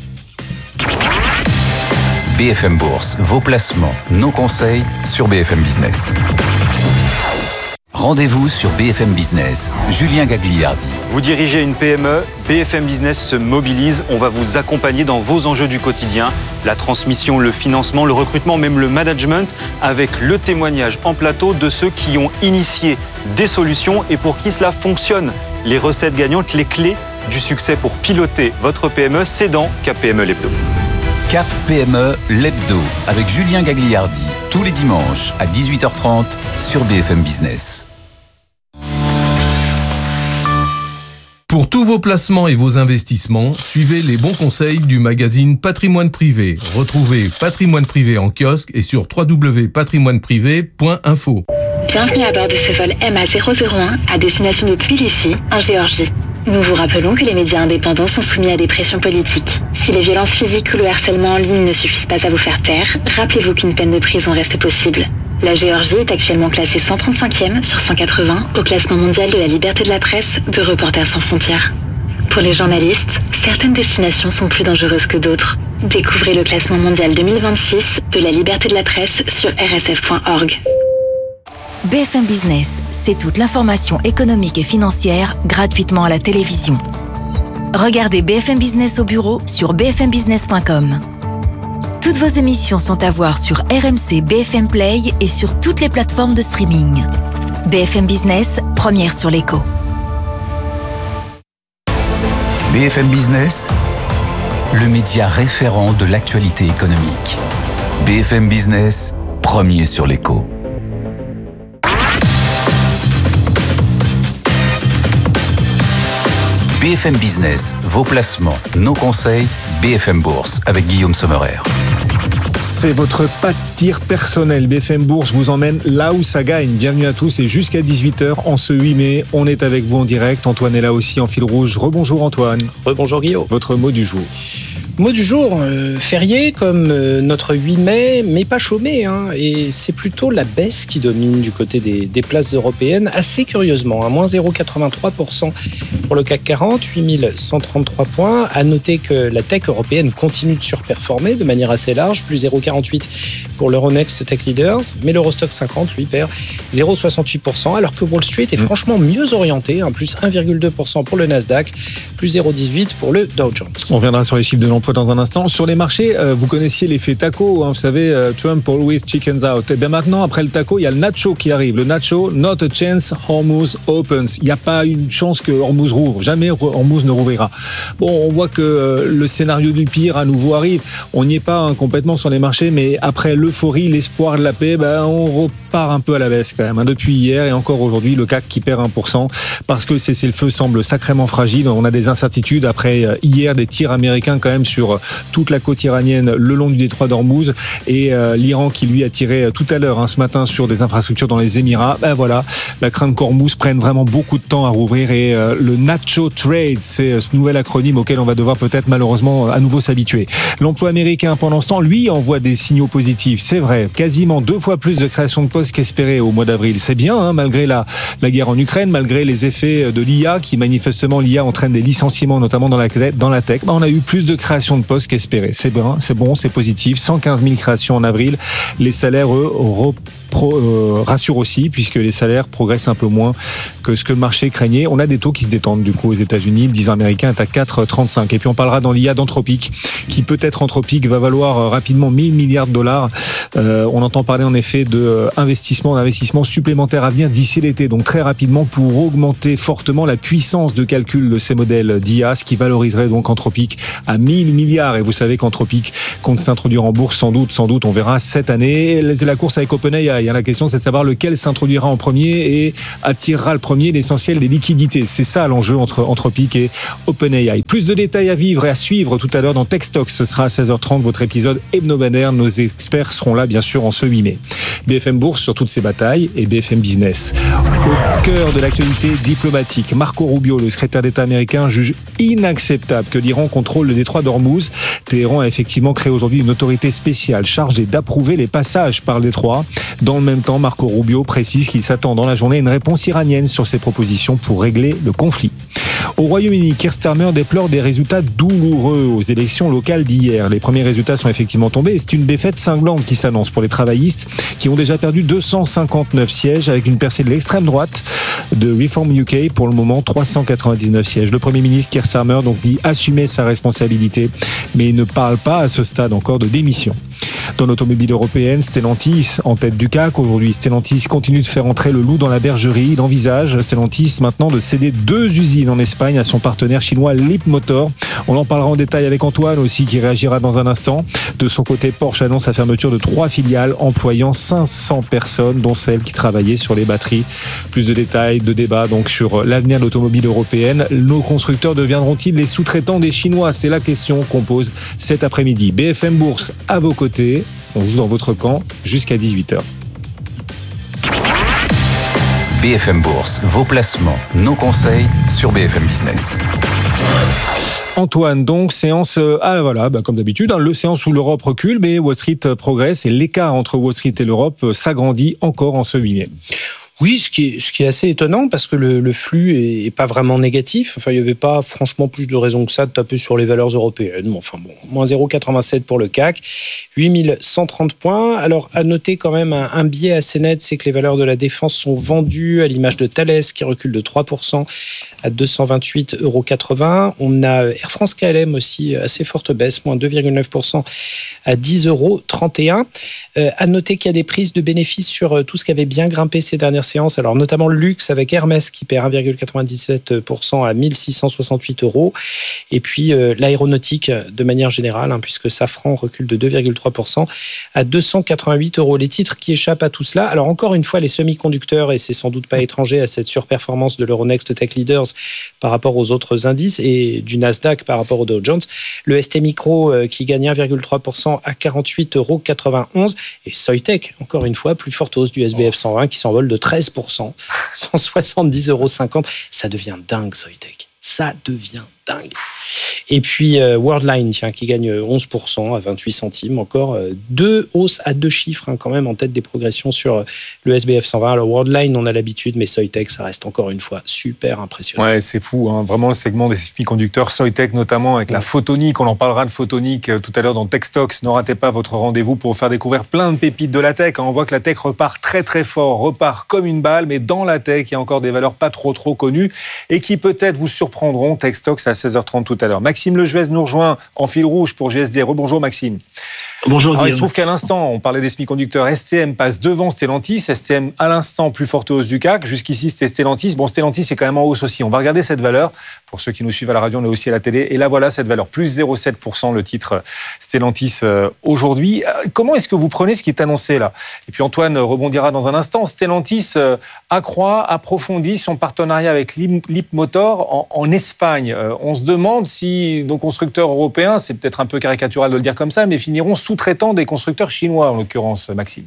BFM Bourse, vos placements, nos conseils sur BFM Business. Rendez-vous sur BFM Business. Julien Gagliardi. Vous dirigez une PME, BFM Business se mobilise. On va vous accompagner dans vos enjeux du quotidien. La transmission, le financement, le recrutement, même le management, avec le témoignage en plateau de ceux qui ont initié des solutions et pour qui cela fonctionne. Les recettes gagnantes, les clés du succès pour piloter votre PME, c'est dans Cap PME l'Hebdo. Cap PME l'Hebdo avec Julien Gagliardi, tous les dimanches à 18h30 sur BFM Business. Pour tous vos placements et vos investissements, suivez les bons conseils du magazine Patrimoine Privé. Retrouvez Patrimoine Privé en kiosque et sur www.patrimoineprivé.info. Bienvenue à bord de ce vol MA001 à destination de Tbilissi, en Géorgie. Nous vous rappelons que les médias indépendants sont soumis à des pressions politiques. Si les violences physiques ou le harcèlement en ligne ne suffisent pas à vous faire taire, rappelez-vous qu'une peine de prison reste possible. La Géorgie est actuellement classée 135e sur 180 au classement mondial de la liberté de la presse de Reporters sans frontières. Pour les journalistes, certaines destinations sont plus dangereuses que d'autres. Découvrez le classement mondial 2026 de la liberté de la presse sur rsf.org. BFM Business, c'est toute l'information économique et financière gratuitement à la télévision. Regardez BFM Business au bureau sur bfmbusiness.com. Toutes vos émissions sont à voir sur RMC BFM Play et sur toutes les plateformes de streaming. BFM Business, première sur l'écho. BFM Business, le média référent de l'actualité économique. BFM Business, premier sur l'écho. BFM Business, vos placements, nos conseils, BFM Bourse avec Guillaume Sommerer. C'est votre pas de tir personnel. BFM Bourse vous emmène là où ça gagne. Bienvenue à tous et jusqu'à 18h en ce 8 mai, on est avec vous en direct. Antoine est là aussi en fil rouge. Rebonjour Antoine. Rebonjour Guillaume. Votre mot du jour. Mot du jour, férié comme notre 8 mai, mais pas chômé. Et c'est plutôt la baisse qui domine du côté des places européennes, assez curieusement. Moins 0,83% pour le CAC 40, 8133 points. À noter que la tech européenne continue de surperformer de manière assez large, plus 0,48% pour l'Euronext Tech Leaders. Mais l'Eurostock 50, lui, perd 0,68%, alors que Wall Street est franchement mieux orienté, plus 1,2% pour le Nasdaq, plus 0,18% pour le Dow Jones. On reviendra sur les chiffres de l'emploi dans un instant. Sur les marchés, vous connaissiez l'effet taco, vous savez, Trump always chickens out. Et bien maintenant, après le taco, il y a le nacho qui arrive. Le nacho, not a chance, Hormuz opens. Il n'y a pas une chance que Hormuz rouvre. Jamais Hormuz ne rouvrira. Bon, on voit que le scénario du pire à nouveau arrive. On n'y est pas complètement sur les marchés, mais après l'euphorie, l'espoir de la paix, on repart un peu à la baisse quand même. Depuis hier et encore aujourd'hui, le CAC qui perd 1% parce que cessez-le-feu semble sacrément fragile. On a des incertitudes après hier des tirs américains quand même sur toute la côte iranienne le long du détroit d'Ormuz et l'Iran qui lui a tiré tout à l'heure ce matin sur des infrastructures dans les Émirats. Voilà, la crainte qu'Ormuz prenne vraiment beaucoup de temps à rouvrir et le Nacho Trade, c'est ce nouvel acronyme auquel on va devoir peut-être malheureusement à nouveau s'habituer. L'emploi américain pendant ce temps, lui, envoie des signaux positifs. C'est vrai, quasiment 2 fois plus de création de postes poste qu'espéré au mois d'avril. C'est bien, malgré la guerre en Ukraine, malgré les effets de l'IA, qui manifestement l'IA entraîne des licenciements, notamment dans la tech. On a eu plus de créations de postes qu'espéré. C'est bien, c'est bon, c'est positif. 115 000 créations en avril. Les salaires, rassurent aussi, puisque les salaires progressent un peu moins que ce que le marché craignait. On a des taux qui se détendent du coup aux États-Unis. Le 10 américain est à 4,35. Et puis on parlera dans l'IA d'Anthropic, qui peut-être Anthropic va valoir rapidement 1 000 milliards de dollars. On entend parler en effet d'investissements supplémentaires à venir d'ici l'été, donc très rapidement, pour augmenter fortement la puissance de calcul de ces modèles d'IA, ce qui valoriserait donc Anthropic à 1 000 milliards. Et vous savez qu'Anthropic compte s'introduire en bourse sans doute, on verra cette année. C'est la course avec OpenAI. La question, c'est de savoir lequel s'introduira en premier et attirera le premier l'essentiel des liquidités. C'est ça l'enjeu entre Anthropic et OpenAI. Plus de détails à vivre et à suivre tout à l'heure dans TechStock. Ce sera à 16h30, votre épisode hebdomadaire. Nos experts seront là, bien sûr, en ce 8 mai. BFM Bourse sur toutes ces batailles et BFM Business. Au cœur de l'actualité diplomatique, Marco Rubio, le secrétaire d'État américain, juge inacceptable que l'Iran contrôle le détroit d'Ormuz. Téhéran a effectivement créé aujourd'hui une autorité spéciale chargée d'approuver les passages par le détroit. Dans le même temps, Marco Rubio précise qu'il s'attend dans la journée à une réponse iranienne sur ses propositions pour régler le conflit. Au Royaume-Uni, Keir Starmer déplore des résultats douloureux aux élections locales d'hier. Les premiers résultats sont effectivement tombés et c'est une défaite cinglante qui s'annonce pour les travaillistes qui ont déjà perdu 259 sièges avec une percée de l'extrême droite de Reform UK, pour le moment 399 sièges. Le Premier ministre Keir Starmer donc dit assumer sa responsabilité, mais il ne parle pas à ce stade encore de démission. Dans l'automobile européenne, Stellantis en tête du CAC. Aujourd'hui, Stellantis continue de faire entrer le loup dans la bergerie. Il envisage, Stellantis, maintenant de céder 2 usines en Espagne à son partenaire chinois Leapmotor. On en parlera en détail avec Antoine aussi, qui réagira dans un instant. De son côté, Porsche annonce la fermeture de 3 filiales employant 500 personnes, dont celles qui travaillaient sur les batteries. Plus de détails, de débats donc sur l'avenir de l'automobile européenne. Nos constructeurs deviendront-ils les sous-traitants des Chinois? C'est la question qu'on pose cet après-midi. BFM Bourse à vos côtés. On joue dans votre camp jusqu'à 18h. BFM Bourse, vos placements, nos conseils sur BFM Business. Antoine, donc séance, comme d'habitude, le séance où l'Europe recule, mais Wall Street progresse et l'écart entre Wall Street et l'Europe s'agrandit encore en ce 8 mai. Oui, ce qui est assez étonnant parce que le flux est pas vraiment négatif. Enfin, il n'y avait pas franchement plus de raisons que ça de taper sur les valeurs européennes. Moins 0,87 pour le CAC, 8130 points. Alors, à noter quand même un biais assez net, c'est que les valeurs de la défense sont vendues à l'image de Thales qui recule de 3% à 228,80 €. On a Air France KLM aussi, assez forte baisse, moins 2,9% à 10,31 €. À noter qu'il y a des prises de bénéfices sur tout ce qui avait bien grimpé ces dernières séances, alors notamment le luxe avec Hermès qui perd 1,97% à 1668 €. Et puis l'aéronautique de manière générale, puisque Safran recule de 2,3% à 288 €. Les titres qui échappent à tout cela, alors encore une fois les semi-conducteurs, et c'est sans doute pas étranger à cette surperformance de l'Euronext Tech Leaders par rapport aux autres indices et du Nasdaq par rapport au Dow Jones. Le ST Micro qui gagne 1,3% à 48,91 €. Et Soitec, encore une fois, plus forte hausse du SBF 120 qui s'envole de 13%, 170,50 €. Ça devient dingue, Soitec. Ça devient dingue. Et puis Worldline, qui gagne 11% à 28 centimes. Encore 2 hausses à 2 chiffres quand même en tête des progressions sur le SBF 120. Alors Worldline, on a l'habitude, mais Soitec, ça reste encore une fois super impressionnant. Ouais, c'est fou. Vraiment le segment des semi-conducteurs, Soitec notamment avec la photonique. On en parlera de photonique tout à l'heure dans TechStocks. Ne ratez pas votre rendez-vous pour vous faire découvrir plein de pépites de la tech. On voit que la tech repart très très fort, repart comme une balle, mais dans la tech, il y a encore des valeurs pas trop connues et qui peut-être vous surprendront. TechStocks à 16h30 tout à l'heure. Maxime Lejuez nous rejoint en fil rouge pour GSD. Rebonjour Maxime. Bonjour. Alors, il se trouve qu'à l'instant, on parlait des semi-conducteurs, STM passe devant Stellantis. STM à l'instant plus forte hausse du CAC. Jusqu'ici c'était Stellantis. Bon, Stellantis est quand même en hausse aussi. On va regarder cette valeur. Pour ceux qui nous suivent à la radio, on est aussi à la télé. Et là voilà cette valeur, plus 0,7% le titre Stellantis aujourd'hui. Comment est-ce que vous prenez ce qui est annoncé là? Et puis Antoine rebondira dans un instant. Stellantis accroît, approfondit son partenariat avec Leapmotor en Espagne. On se demande si nos constructeurs européens, c'est peut-être un peu caricatural de le dire comme ça, mais finiront sous-traitant des constructeurs chinois, en l'occurrence, Maxime.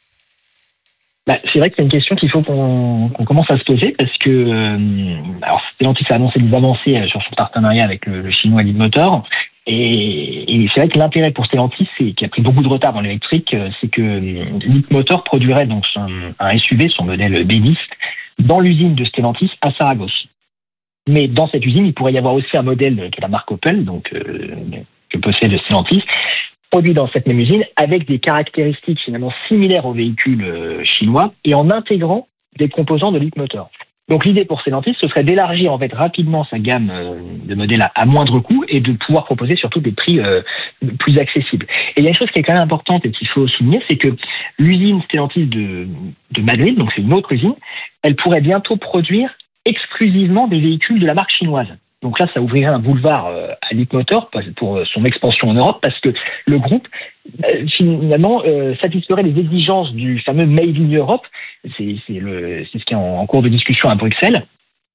C'est vrai qu'il y a une question qu'il faut qu'on commence à se poser parce que Stellantis a annoncé des avancées sur son partenariat avec le chinois Leapmotor. Et c'est vrai que l'intérêt pour Stellantis, qui a pris beaucoup de retard dans l'électrique, c'est que Leapmotor produirait donc un SUV, son modèle B10, dans l'usine de Stellantis à Saragosse. Mais dans cette usine, il pourrait y avoir aussi un modèle de la marque Opel, donc que possède Stellantis, produit dans cette même usine avec des caractéristiques finalement similaires aux véhicules chinois et en intégrant des composants de Leapmotor. Donc l'idée pour Stellantis, ce serait d'élargir en fait rapidement sa gamme de modèles à moindre coût et de pouvoir proposer surtout des prix plus accessibles. Et il y a une chose qui est quand même importante et qu'il faut souligner, c'est que l'usine Stellantis de Madrid, donc c'est une autre usine, elle pourrait bientôt produire exclusivement des véhicules de la marque chinoise. Donc là, ça ouvrirait un boulevard à Leapmotor pour son expansion en Europe, parce que le groupe, finalement, satisferait les exigences du fameux Made in Europe. C'est ce qui est en cours de discussion à Bruxelles.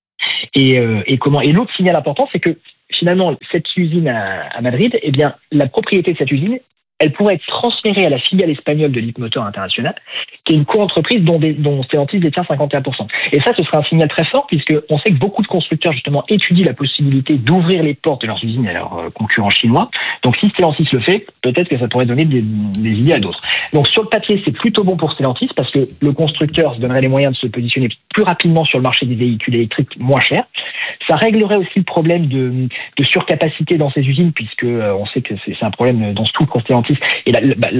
Et l'autre signal important, c'est que finalement, cette usine à Madrid, eh bien, la propriété de cette usine, elle pourrait être transférée à la filiale espagnole de Leapmotor International, qui est une co-entreprise dont Stellantis détient 51%. Et ça, ce serait un signal très fort, puisqu'on sait que beaucoup de constructeurs, justement, étudient la possibilité d'ouvrir les portes de leurs usines à leurs concurrents chinois. Donc, si Stellantis le fait, peut-être que ça pourrait donner des idées à d'autres. Donc, sur le papier, c'est plutôt bon pour Stellantis, parce que le constructeur se donnerait les moyens de se positionner plus rapidement sur le marché des véhicules électriques moins chers. Ça réglerait aussi le problème de surcapacité dans ces usines, puisque on sait que c'est un problème dans tout pour Stellantis. Et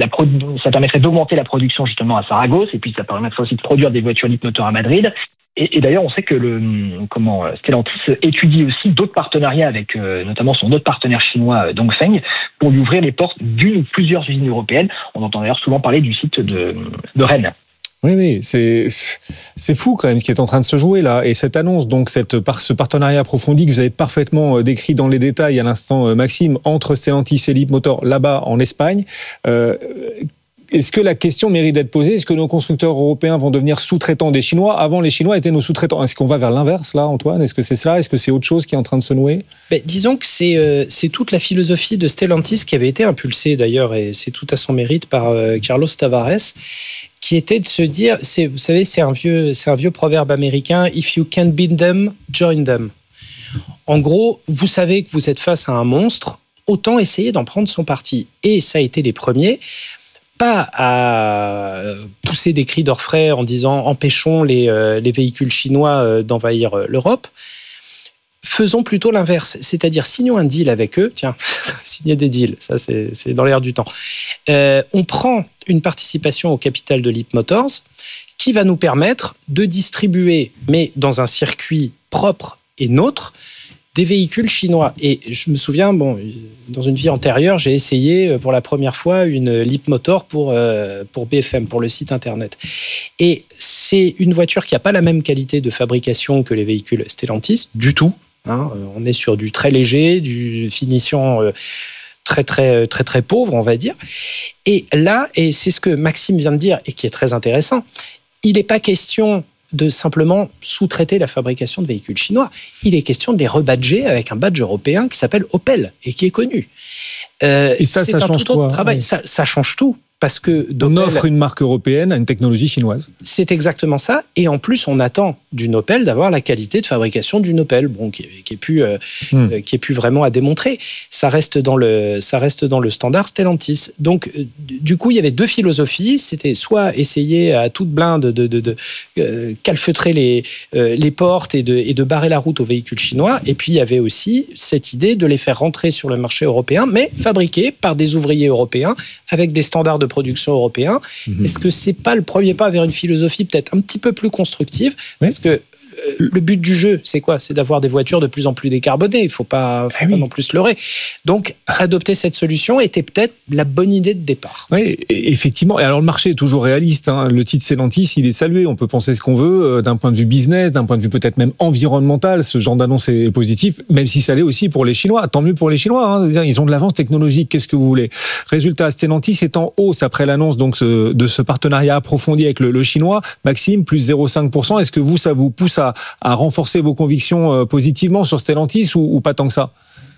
ça permettrait d'augmenter la production justement à Saragosse, et puis ça permettrait aussi de produire des voitures Leapmotor à Madrid. Et d'ailleurs, on sait que Stellantis étudie aussi d'autres partenariats avec notamment son autre partenaire chinois Dongfeng pour lui ouvrir les portes d'une ou plusieurs usines européennes. On entend d'ailleurs souvent parler du site de Rennes. Oui, c'est fou quand même ce qui est en train de se jouer là. Et cette annonce, donc ce partenariat approfondi que vous avez parfaitement décrit dans les détails à l'instant, Maxime, entre Stellantis et Leapmotor là-bas en Espagne. Est-ce que la question mérite d'être posée? Est-ce que nos constructeurs européens vont devenir sous-traitants des Chinois? Avant, les Chinois étaient nos sous-traitants. Est-ce qu'on va vers l'inverse là, Antoine? Est-ce que c'est cela? Est-ce que c'est autre chose qui est en train de se nouer? Disons que c'est toute la philosophie de Stellantis qui avait été impulsée d'ailleurs, et c'est tout à son mérite, par Carlos Tavares, qui était de se dire, vous savez, c'est un vieux proverbe américain, « If you can't beat them, join them ». En gros, vous savez que vous êtes face à un monstre, autant essayer d'en prendre son parti. Et ça a été les premiers, pas à pousser des cris d'orfraie en disant « empêchons les véhicules chinois d'envahir l'Europe ». Faisons plutôt l'inverse, c'est-à-dire signons un deal avec eux. Tiens, signer des deals, ça c'est dans l'air du temps. On prend une participation au capital de Leapmotors qui va nous permettre de distribuer, mais dans un circuit propre et neutre, des véhicules chinois. Et je me souviens, dans une vie antérieure, j'ai essayé pour la première fois une Leapmotor pour BFM, pour le site internet. Et c'est une voiture qui n'a pas la même qualité de fabrication que les véhicules Stellantis, du tout. On est sur du très léger, du finition très, très, très, très pauvre, on va dire. Et là, et c'est ce que Maxime vient de dire et qui est très intéressant, il n'est pas question de simplement sous-traiter la fabrication de véhicules chinois. Il est question de les rebadger avec un badge européen qui s'appelle Opel et qui est connu. Et ça change quoi? Travail. Oui. Ça change tout. Parce que on offre une marque européenne à une technologie chinoise. C'est exactement ça. Et en plus, on attend d'une Opel d'avoir la qualité de fabrication d'une Opel, qui est plus vraiment à démontrer. Ça reste dans le standard Stellantis. Donc, du coup, il y avait deux philosophies. C'était soit essayer à toute blinde de calfeutrer les portes et de barrer la route aux véhicules chinois. Et puis, il y avait aussi cette idée de les faire rentrer sur le marché européen, mais fabriqués par des ouvriers européens avec des standards de production européen. Est-ce que c'est pas le premier pas vers une philosophie peut-être un petit peu plus constructive? Parce que le but du jeu, c'est quoi? C'est d'avoir des voitures de plus en plus décarbonées. Il ne faut pas non plus se leurrer. Donc, adopter cette solution était peut-être la bonne idée de départ. Oui, effectivement. Et alors, le marché est toujours réaliste. Le titre Stellantis, il est salué. On peut penser ce qu'on veut d'un point de vue business, d'un point de vue peut-être même environnemental. Ce genre d'annonce est positif, même si ça l'est aussi pour les Chinois. Tant mieux pour les Chinois. Ils ont de l'avance technologique. Qu'est-ce que vous voulez? Résultat, Stellantis est en hausse après l'annonce de ce partenariat approfondi avec le Chinois. Maxime, plus 0,5%. Est-ce que ça vous pousse à renforcer vos convictions positivement sur Stellantis ou pas tant que ça?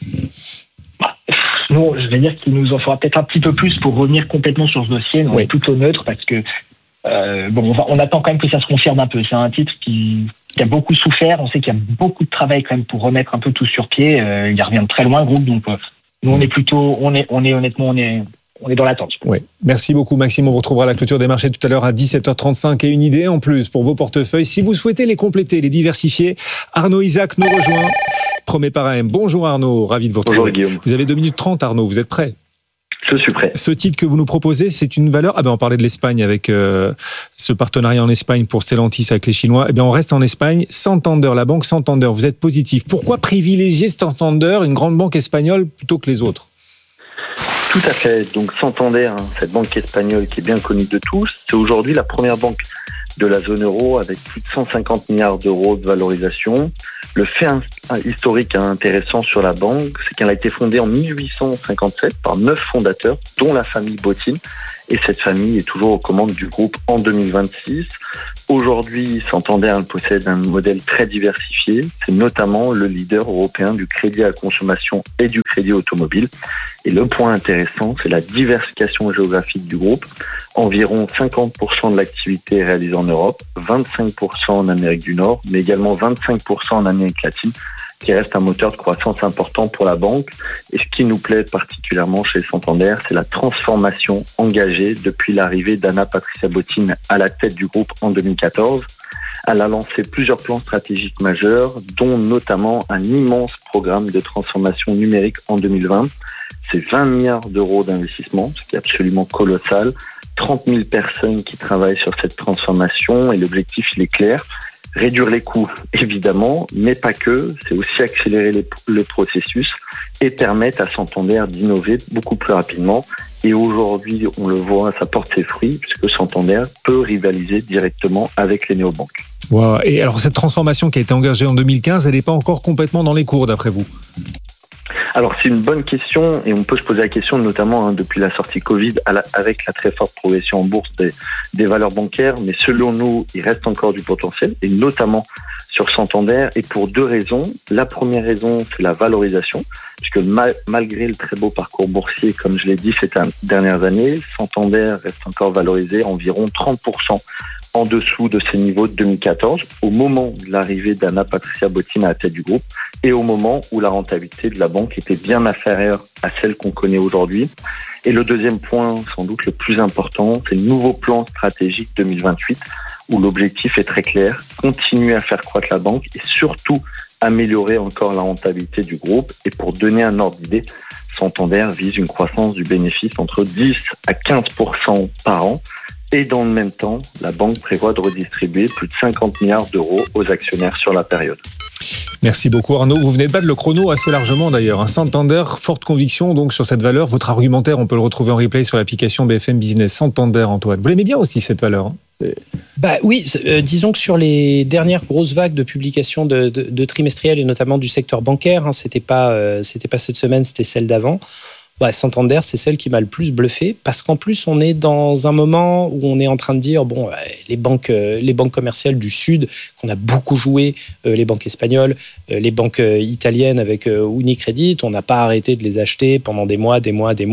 Non, je vais dire qu'il nous en faudra peut-être un petit peu plus pour revenir complètement sur ce dossier. On est plutôt neutre parce que on attend quand même que ça se confirme un peu. C'est un titre qui a beaucoup souffert. On sait qu'il y a beaucoup de travail quand même pour remettre un peu tout sur pied. Il revient de très loin, le groupe. Donc nous, on est honnêtement dans l'attente. Oui. Merci beaucoup, Maxime. On vous retrouvera à la clôture des marchés tout à l'heure à 17h35. Et une idée en plus pour vos portefeuilles. Si vous souhaitez les compléter, les diversifier, Arnaud Isaac nous rejoint. Premier parrain. Bonjour Arnaud, ravi de vous retrouver. Bonjour Guillaume. Vous avez 2 minutes 30, Arnaud. Vous êtes prêt ? Je suis prêt. Ce titre que vous nous proposez, c'est une valeur. On parlait de l'Espagne avec ce partenariat en Espagne pour Stellantis avec les Chinois. On reste en Espagne. Santander, la banque Santander, vous êtes positif. Pourquoi privilégier Santander, une grande banque espagnole, plutôt que les autres ? Tout à fait. Donc Santander, cette banque espagnole qui est bien connue de tous, c'est aujourd'hui la première banque de la zone euro avec plus de 150 milliards d'euros de valorisation. Le fait historique intéressant sur la banque, c'est qu'elle a été fondée en 1857 par 9 fondateurs, dont la famille Botín. Et cette famille est toujours aux commandes du groupe en 2026. Aujourd'hui, Santander possède un modèle très diversifié. C'est notamment le leader européen du crédit à la consommation et du crédit automobile. Et le point intéressant, c'est la diversification géographique du groupe. Environ 50% de l'activité est réalisée en Europe, 25% en Amérique du Nord, mais également 25% en Amérique latine, qui reste un moteur de croissance important pour la banque. Et ce qui nous plaît particulièrement chez Santander, c'est la transformation engagée depuis l'arrivée d'Anna Patricia Botín à la tête du groupe en 2014. Elle a lancé plusieurs plans stratégiques majeurs, dont notamment un immense programme de transformation numérique en 2020. C'est 20 milliards d'euros d'investissement, ce qui est absolument colossal. 30 000 personnes qui travaillent sur cette transformation et l'objectif, il est clair. Réduire les coûts, évidemment, mais pas que. C'est aussi accélérer le processus et permettre à Santander d'innover beaucoup plus rapidement. Et aujourd'hui, on le voit, ça porte ses fruits puisque Santander peut rivaliser directement avec les néobanques. Wow. Et alors, cette transformation qui a été engagée en 2015, elle n'est pas encore complètement dans les cours, d'après vous ? Alors, c'est une bonne question et on peut se poser la question notamment depuis la sortie Covid avec la très forte progression en bourse des valeurs bancaires. Mais selon nous, il reste encore du potentiel et notamment sur Santander et pour 2 raisons. La première raison, c'est la valorisation puisque malgré le très beau parcours boursier, comme je l'ai dit ces dernières années, Santander reste encore valorisé environ 30% en dessous de ces niveaux de 2014, au moment de l'arrivée d'Anna Patricia Botín à la tête du groupe et au moment où la rentabilité de la banque était bien inférieure à celle qu'on connaît aujourd'hui. Et le deuxième point, sans doute le plus important, c'est le nouveau plan stratégique 2028, où l'objectif est très clair, continuer à faire croître la banque et surtout améliorer encore la rentabilité du groupe. Et pour donner un ordre d'idée, Santander vise une croissance du bénéfice entre 10 à 15% par an. Et dans le même temps, la banque prévoit de redistribuer plus de 50 milliards d'euros aux actionnaires sur la période. Merci beaucoup Arnaud. Vous venez de battre le chrono assez largement d'ailleurs. Un Santander, forte conviction donc sur cette valeur. Votre argumentaire, on peut le retrouver en replay sur l'application BFM Business. Santander, Antoine. Vous l'aimez bien aussi cette valeur ? Oui, disons que sur les dernières grosses vagues de publication de trimestriels et notamment du secteur bancaire, c'était pas cette semaine, c'était celle d'avant. Santander, c'est celle qui m'a le plus bluffé parce qu'en plus, on est dans un moment où on est en train de dire les banques commerciales du Sud, qu'on a beaucoup joué, les banques espagnoles, les banques italiennes avec Unicredit, on n'a pas arrêté de les acheter pendant des mois.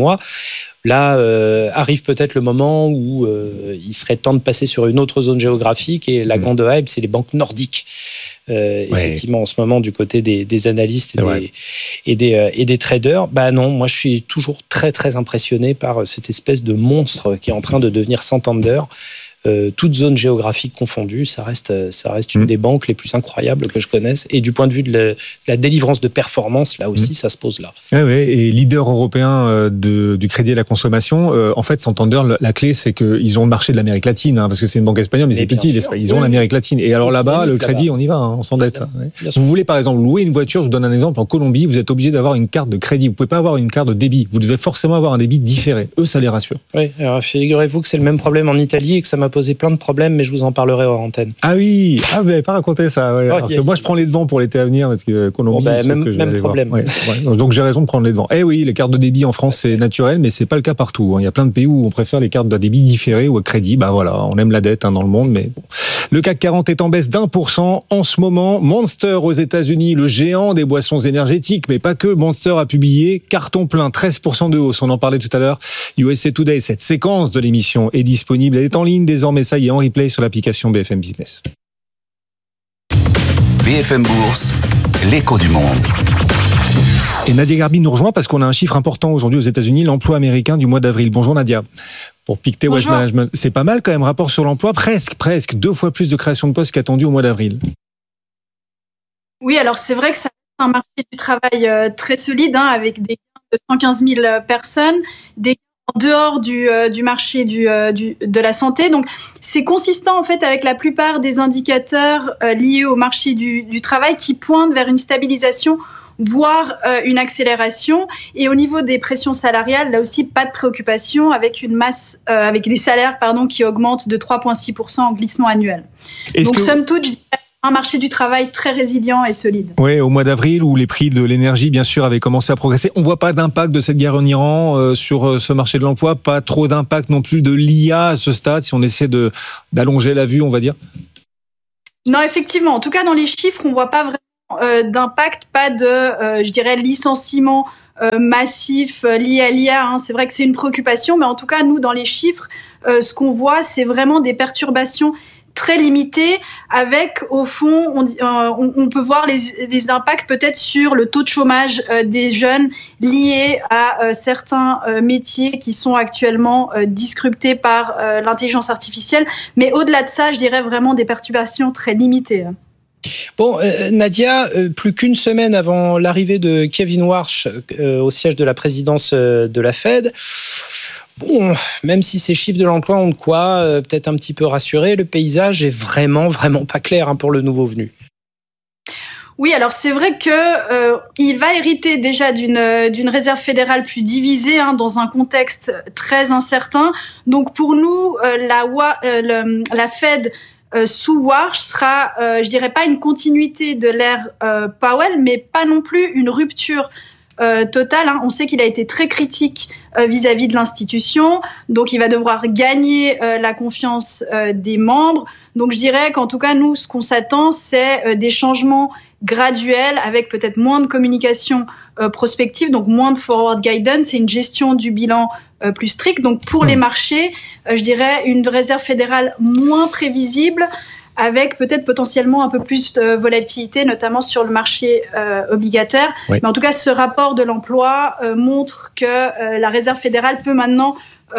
Là, arrive peut-être le moment où il serait temps de passer sur une autre zone géographique et la grande hype, c'est les banques nordiques. Effectivement, en ce moment, du côté des analystes et des traders, non, moi je suis toujours très très impressionné par cette espèce de monstre qui est en train de devenir Santander. Toute zone géographique confondue, ça reste une des banques les plus incroyables que je connaisse. Et du point de vue de la délivrance de performance, là aussi, ça se pose là. Et leader européen du crédit à la consommation, en fait, Santander, la clé, c'est qu'ils ont le marché de l'Amérique latine, parce que c'est une banque espagnole, mais c'est petit, ils ont l'Amérique latine. Et alors là-bas, le crédit, on y va, on s'endette. Si vous voulez, par exemple, louer une voiture, je vous donne un exemple, en Colombie, vous êtes obligé d'avoir une carte de crédit. Vous ne pouvez pas avoir une carte de débit. Vous devez forcément avoir un débit différé. Eux, ça les rassure. Oui, alors figurez-vous que c'est le même problème en Italie et que ça m'a posé plein de problèmes, mais je vous en parlerai hors antenne. Ah oui, vous n'avez pas raconté ça. Alors que moi, je prends les devants pour l'été à venir parce que Colombie, même problème. Donc j'ai raison de prendre les devants. Oui, les cartes de débit en France, c'est naturel, mais c'est pas le cas partout. Il y a plein de pays où on préfère les cartes de débit différées ou à crédit. On aime la dette dans le monde, mais bon. Le CAC 40 est en baisse d'1% en ce moment. Monster aux États-Unis, le géant des boissons énergétiques, mais pas que. Monster a publié carton plein, 13% de hausse. On en parlait tout à l'heure. USA Today, cette séquence de l'émission est disponible. Elle est en ligne désormais, ça y est, en replay sur l'application BFM Business. BFM Bourse, l'écho du monde. Et Nadia Garbi nous rejoint parce qu'on a un chiffre important aujourd'hui aux États-Unis, l'emploi américain du mois d'avril. Bonjour Nadia. Pour Pictet Wealth Management, c'est pas mal quand même, rapport sur l'emploi, presque 2 fois plus de création de postes qu'attendu au mois d'avril. Oui, alors c'est vrai que ça a un marché du travail très solide, avec des gains de 115 000 personnes, des gains en dehors du marché de la santé. Donc c'est consistant en fait avec la plupart des indicateurs liés au marché du travail qui pointent vers une stabilisation, voire une accélération. Et au niveau des pressions salariales, là aussi, pas de préoccupation, avec une masse, avec des salaires qui augmentent de 3,6% en glissement annuel. Donc, somme toute, je dirais un marché du travail très résilient et solide. Oui, au mois d'avril, où les prix de l'énergie, bien sûr, avaient commencé à progresser. On ne voit pas d'impact de cette guerre en Iran sur ce marché de l'emploi, pas trop d'impact non plus de l'IA à ce stade, si on essaie d'allonger la vue, on va dire. Non, effectivement. En tout cas, dans les chiffres, on ne voit pas vraiment d'impact, pas de, licenciement massif lié à l'IA. C'est vrai que c'est une préoccupation, mais en tout cas, nous, dans les chiffres, ce qu'on voit, c'est vraiment des perturbations très limitées avec, au fond, on peut voir les impacts peut-être sur le taux de chômage des jeunes liés à certains métiers qui sont actuellement disruptés par l'intelligence artificielle. Mais au-delà de ça, je dirais vraiment des perturbations très limitées. Bon, Nadia, plus qu'une semaine avant l'arrivée de Kevin Warsh au siège de la présidence de la Fed, bon, même si ces chiffres de l'emploi ont de quoi peut-être un petit peu rassurer, le paysage est vraiment pas clair pour le nouveau venu. Oui, alors c'est vrai que il va hériter déjà d'une réserve fédérale plus divisée dans un contexte très incertain. Donc pour nous, la Fed sous Warsh sera, je dirais pas une continuité de l'ère Powell, mais pas non plus une rupture totale. On sait qu'il a été très critique vis-à-vis de l'institution, donc il va devoir gagner la confiance des membres. Donc je dirais qu'en tout cas, nous, ce qu'on s'attend, c'est des changements graduels avec peut-être moins de communication prospective, donc moins de forward guidance et une gestion du bilan plus stricte. Donc pour les marchés, je dirais une réserve fédérale moins prévisible, avec peut-être potentiellement un peu plus de volatilité, notamment sur le marché obligataire. Oui. Mais en tout cas, ce rapport de l'emploi montre que la réserve fédérale peut maintenant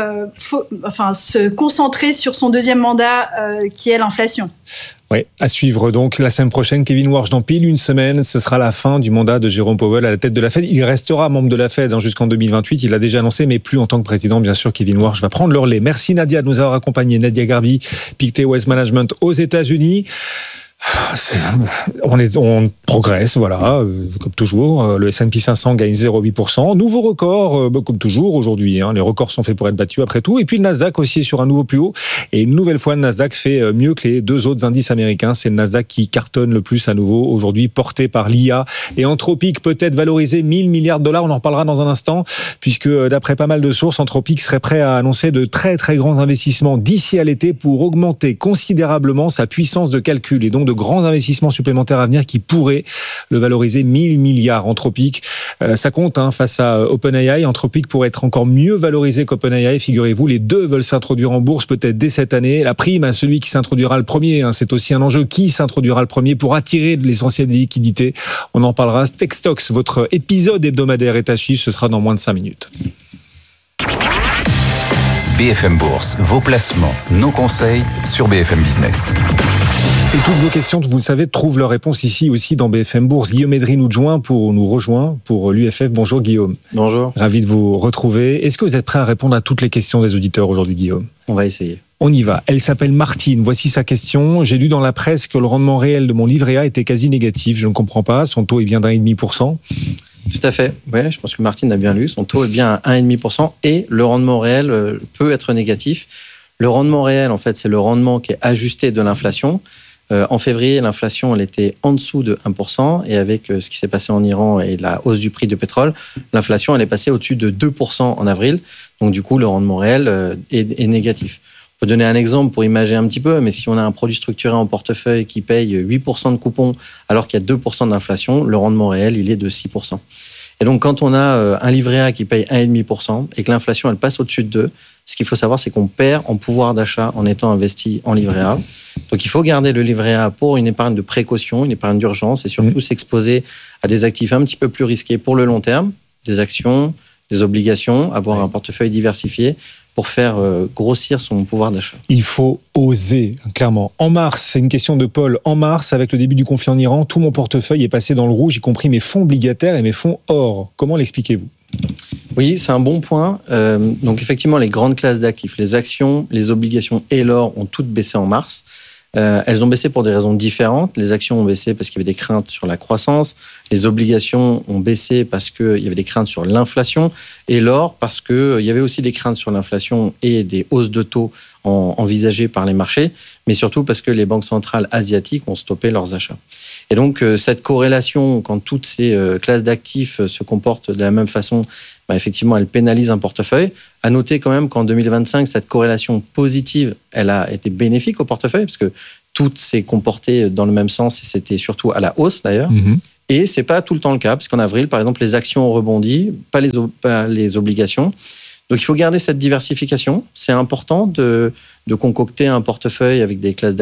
se concentrer sur son deuxième mandat, qui est l'inflation. Oui, à suivre donc la semaine prochaine. Kevin Warsh, dans pile une semaine, ce sera la fin du mandat de Jérôme Powell à la tête de la Fed. Il restera membre de la Fed jusqu'en 2028, il l'a déjà annoncé, mais plus en tant que président. Bien sûr, Kevin Warsh va prendre le relais. Merci Nadia de nous avoir accompagnés. Nadia Garbi, Pictet Wealth Management aux États-Unis. On progresse, voilà, comme toujours. Le S&P 500 gagne 0,8%. Nouveau record, comme toujours aujourd'hui. Les records sont faits pour être battus après tout. Et puis le Nasdaq aussi est sur un nouveau plus haut. Et une nouvelle fois, le Nasdaq fait mieux que les deux autres indices américains. C'est le Nasdaq qui cartonne le plus à nouveau aujourd'hui, porté par l'IA. Et Anthropic peut-être valorisé 1 000 milliards de dollars. On en reparlera dans un instant, puisque d'après pas mal de sources, Anthropic serait prêt à annoncer de très très grands investissements d'ici à l'été pour augmenter considérablement sa puissance de calcul et donc de grands investissements supplémentaires à venir qui pourraient le valoriser 1 000 milliards. Anthropic, ça compte face à OpenAI. Anthropic pourrait être encore mieux valorisé qu'OpenAI. Figurez-vous, les deux veulent s'introduire en bourse peut-être dès cette année. La prime à celui qui s'introduira le premier, c'est aussi un enjeu. Qui s'introduira le premier pour attirer de l'essentiel des liquidités? On en parlera. Techstocks, votre épisode hebdomadaire est à suivre. Ce sera dans moins de 5 minutes. BFM Bourse, vos placements, nos conseils sur BFM Business. Et toutes vos questions, vous le savez, trouvent leur réponse ici aussi dans BFM Bourse. Guillaume Edry nous rejoint pour l'UFF. Bonjour Guillaume. Bonjour. Ravi de vous retrouver. Est-ce que vous êtes prêt à répondre à toutes les questions des auditeurs aujourd'hui, Guillaume? On va essayer. On y va. Elle s'appelle Martine. Voici sa question. J'ai lu dans la presse que le rendement réel de mon livret A était quasi négatif. Je ne comprends pas. Son taux est bien d'1,5%. Tout à fait. Oui, je pense que Martine a bien lu. Son taux est bien à 1,5% et le rendement réel peut être négatif. Le rendement réel, en fait, c'est le rendement qui est ajusté de l'inflation. En février, l'inflation, elle était en dessous de 1%. Et avec ce qui s'est passé en Iran et la hausse du prix du pétrole, l'inflation, elle est passée au-dessus de 2% en avril. Donc, du coup, le rendement réel est négatif. On peut donner un exemple pour imager un petit peu, mais si on a un produit structuré en portefeuille qui paye 8% de coupon alors qu'il y a 2% d'inflation, le rendement réel, il est de 6%. Et donc, quand on a un livret A qui paye 1,5% et que l'inflation, elle passe au-dessus de 2, Ce qu'il faut savoir, c'est qu'on perd en pouvoir d'achat en étant investi en livret A. Donc il faut garder le livret A pour une épargne de précaution, une épargne d'urgence et surtout s'exposer à des actifs un petit peu plus risqués pour le long terme, des actions, des obligations, avoir un portefeuille diversifié pour faire grossir son pouvoir d'achat. Il faut oser, clairement. En mars, c'est une question de Paul. En mars, avec le début du conflit en Iran, tout mon portefeuille est passé dans le rouge, y compris mes fonds obligataires et mes fonds or. Comment l'expliquez-vous ? Oui, c'est un bon point. Donc effectivement, les grandes classes d'actifs, les actions, les obligations et l'or ont toutes baissé en mars. Elles ont baissé pour des raisons différentes. Les actions ont baissé parce qu'il y avait des craintes sur la croissance. Les obligations ont baissé parce qu'il y avait des craintes sur l'inflation. Et l'or parce qu'il y avait aussi des craintes sur l'inflation et des hausses de taux envisagées par les marchés. Mais surtout parce que les banques centrales asiatiques ont stoppé leurs achats. Et donc, cette corrélation, quand toutes ces classes d'actifs se comportent de la même façon, effectivement, elle pénalise un portefeuille. À noter quand même qu'en 2025, cette corrélation positive, elle a été bénéfique au portefeuille, parce que tout s'est comporté dans le même sens, et c'était surtout à la hausse d'ailleurs. Et c'est pas tout le temps le cas, parce qu'en avril, par exemple, les actions ont rebondi, pas les obligations. Donc, il faut garder cette diversification. C'est important de concocter un portefeuille avec des classes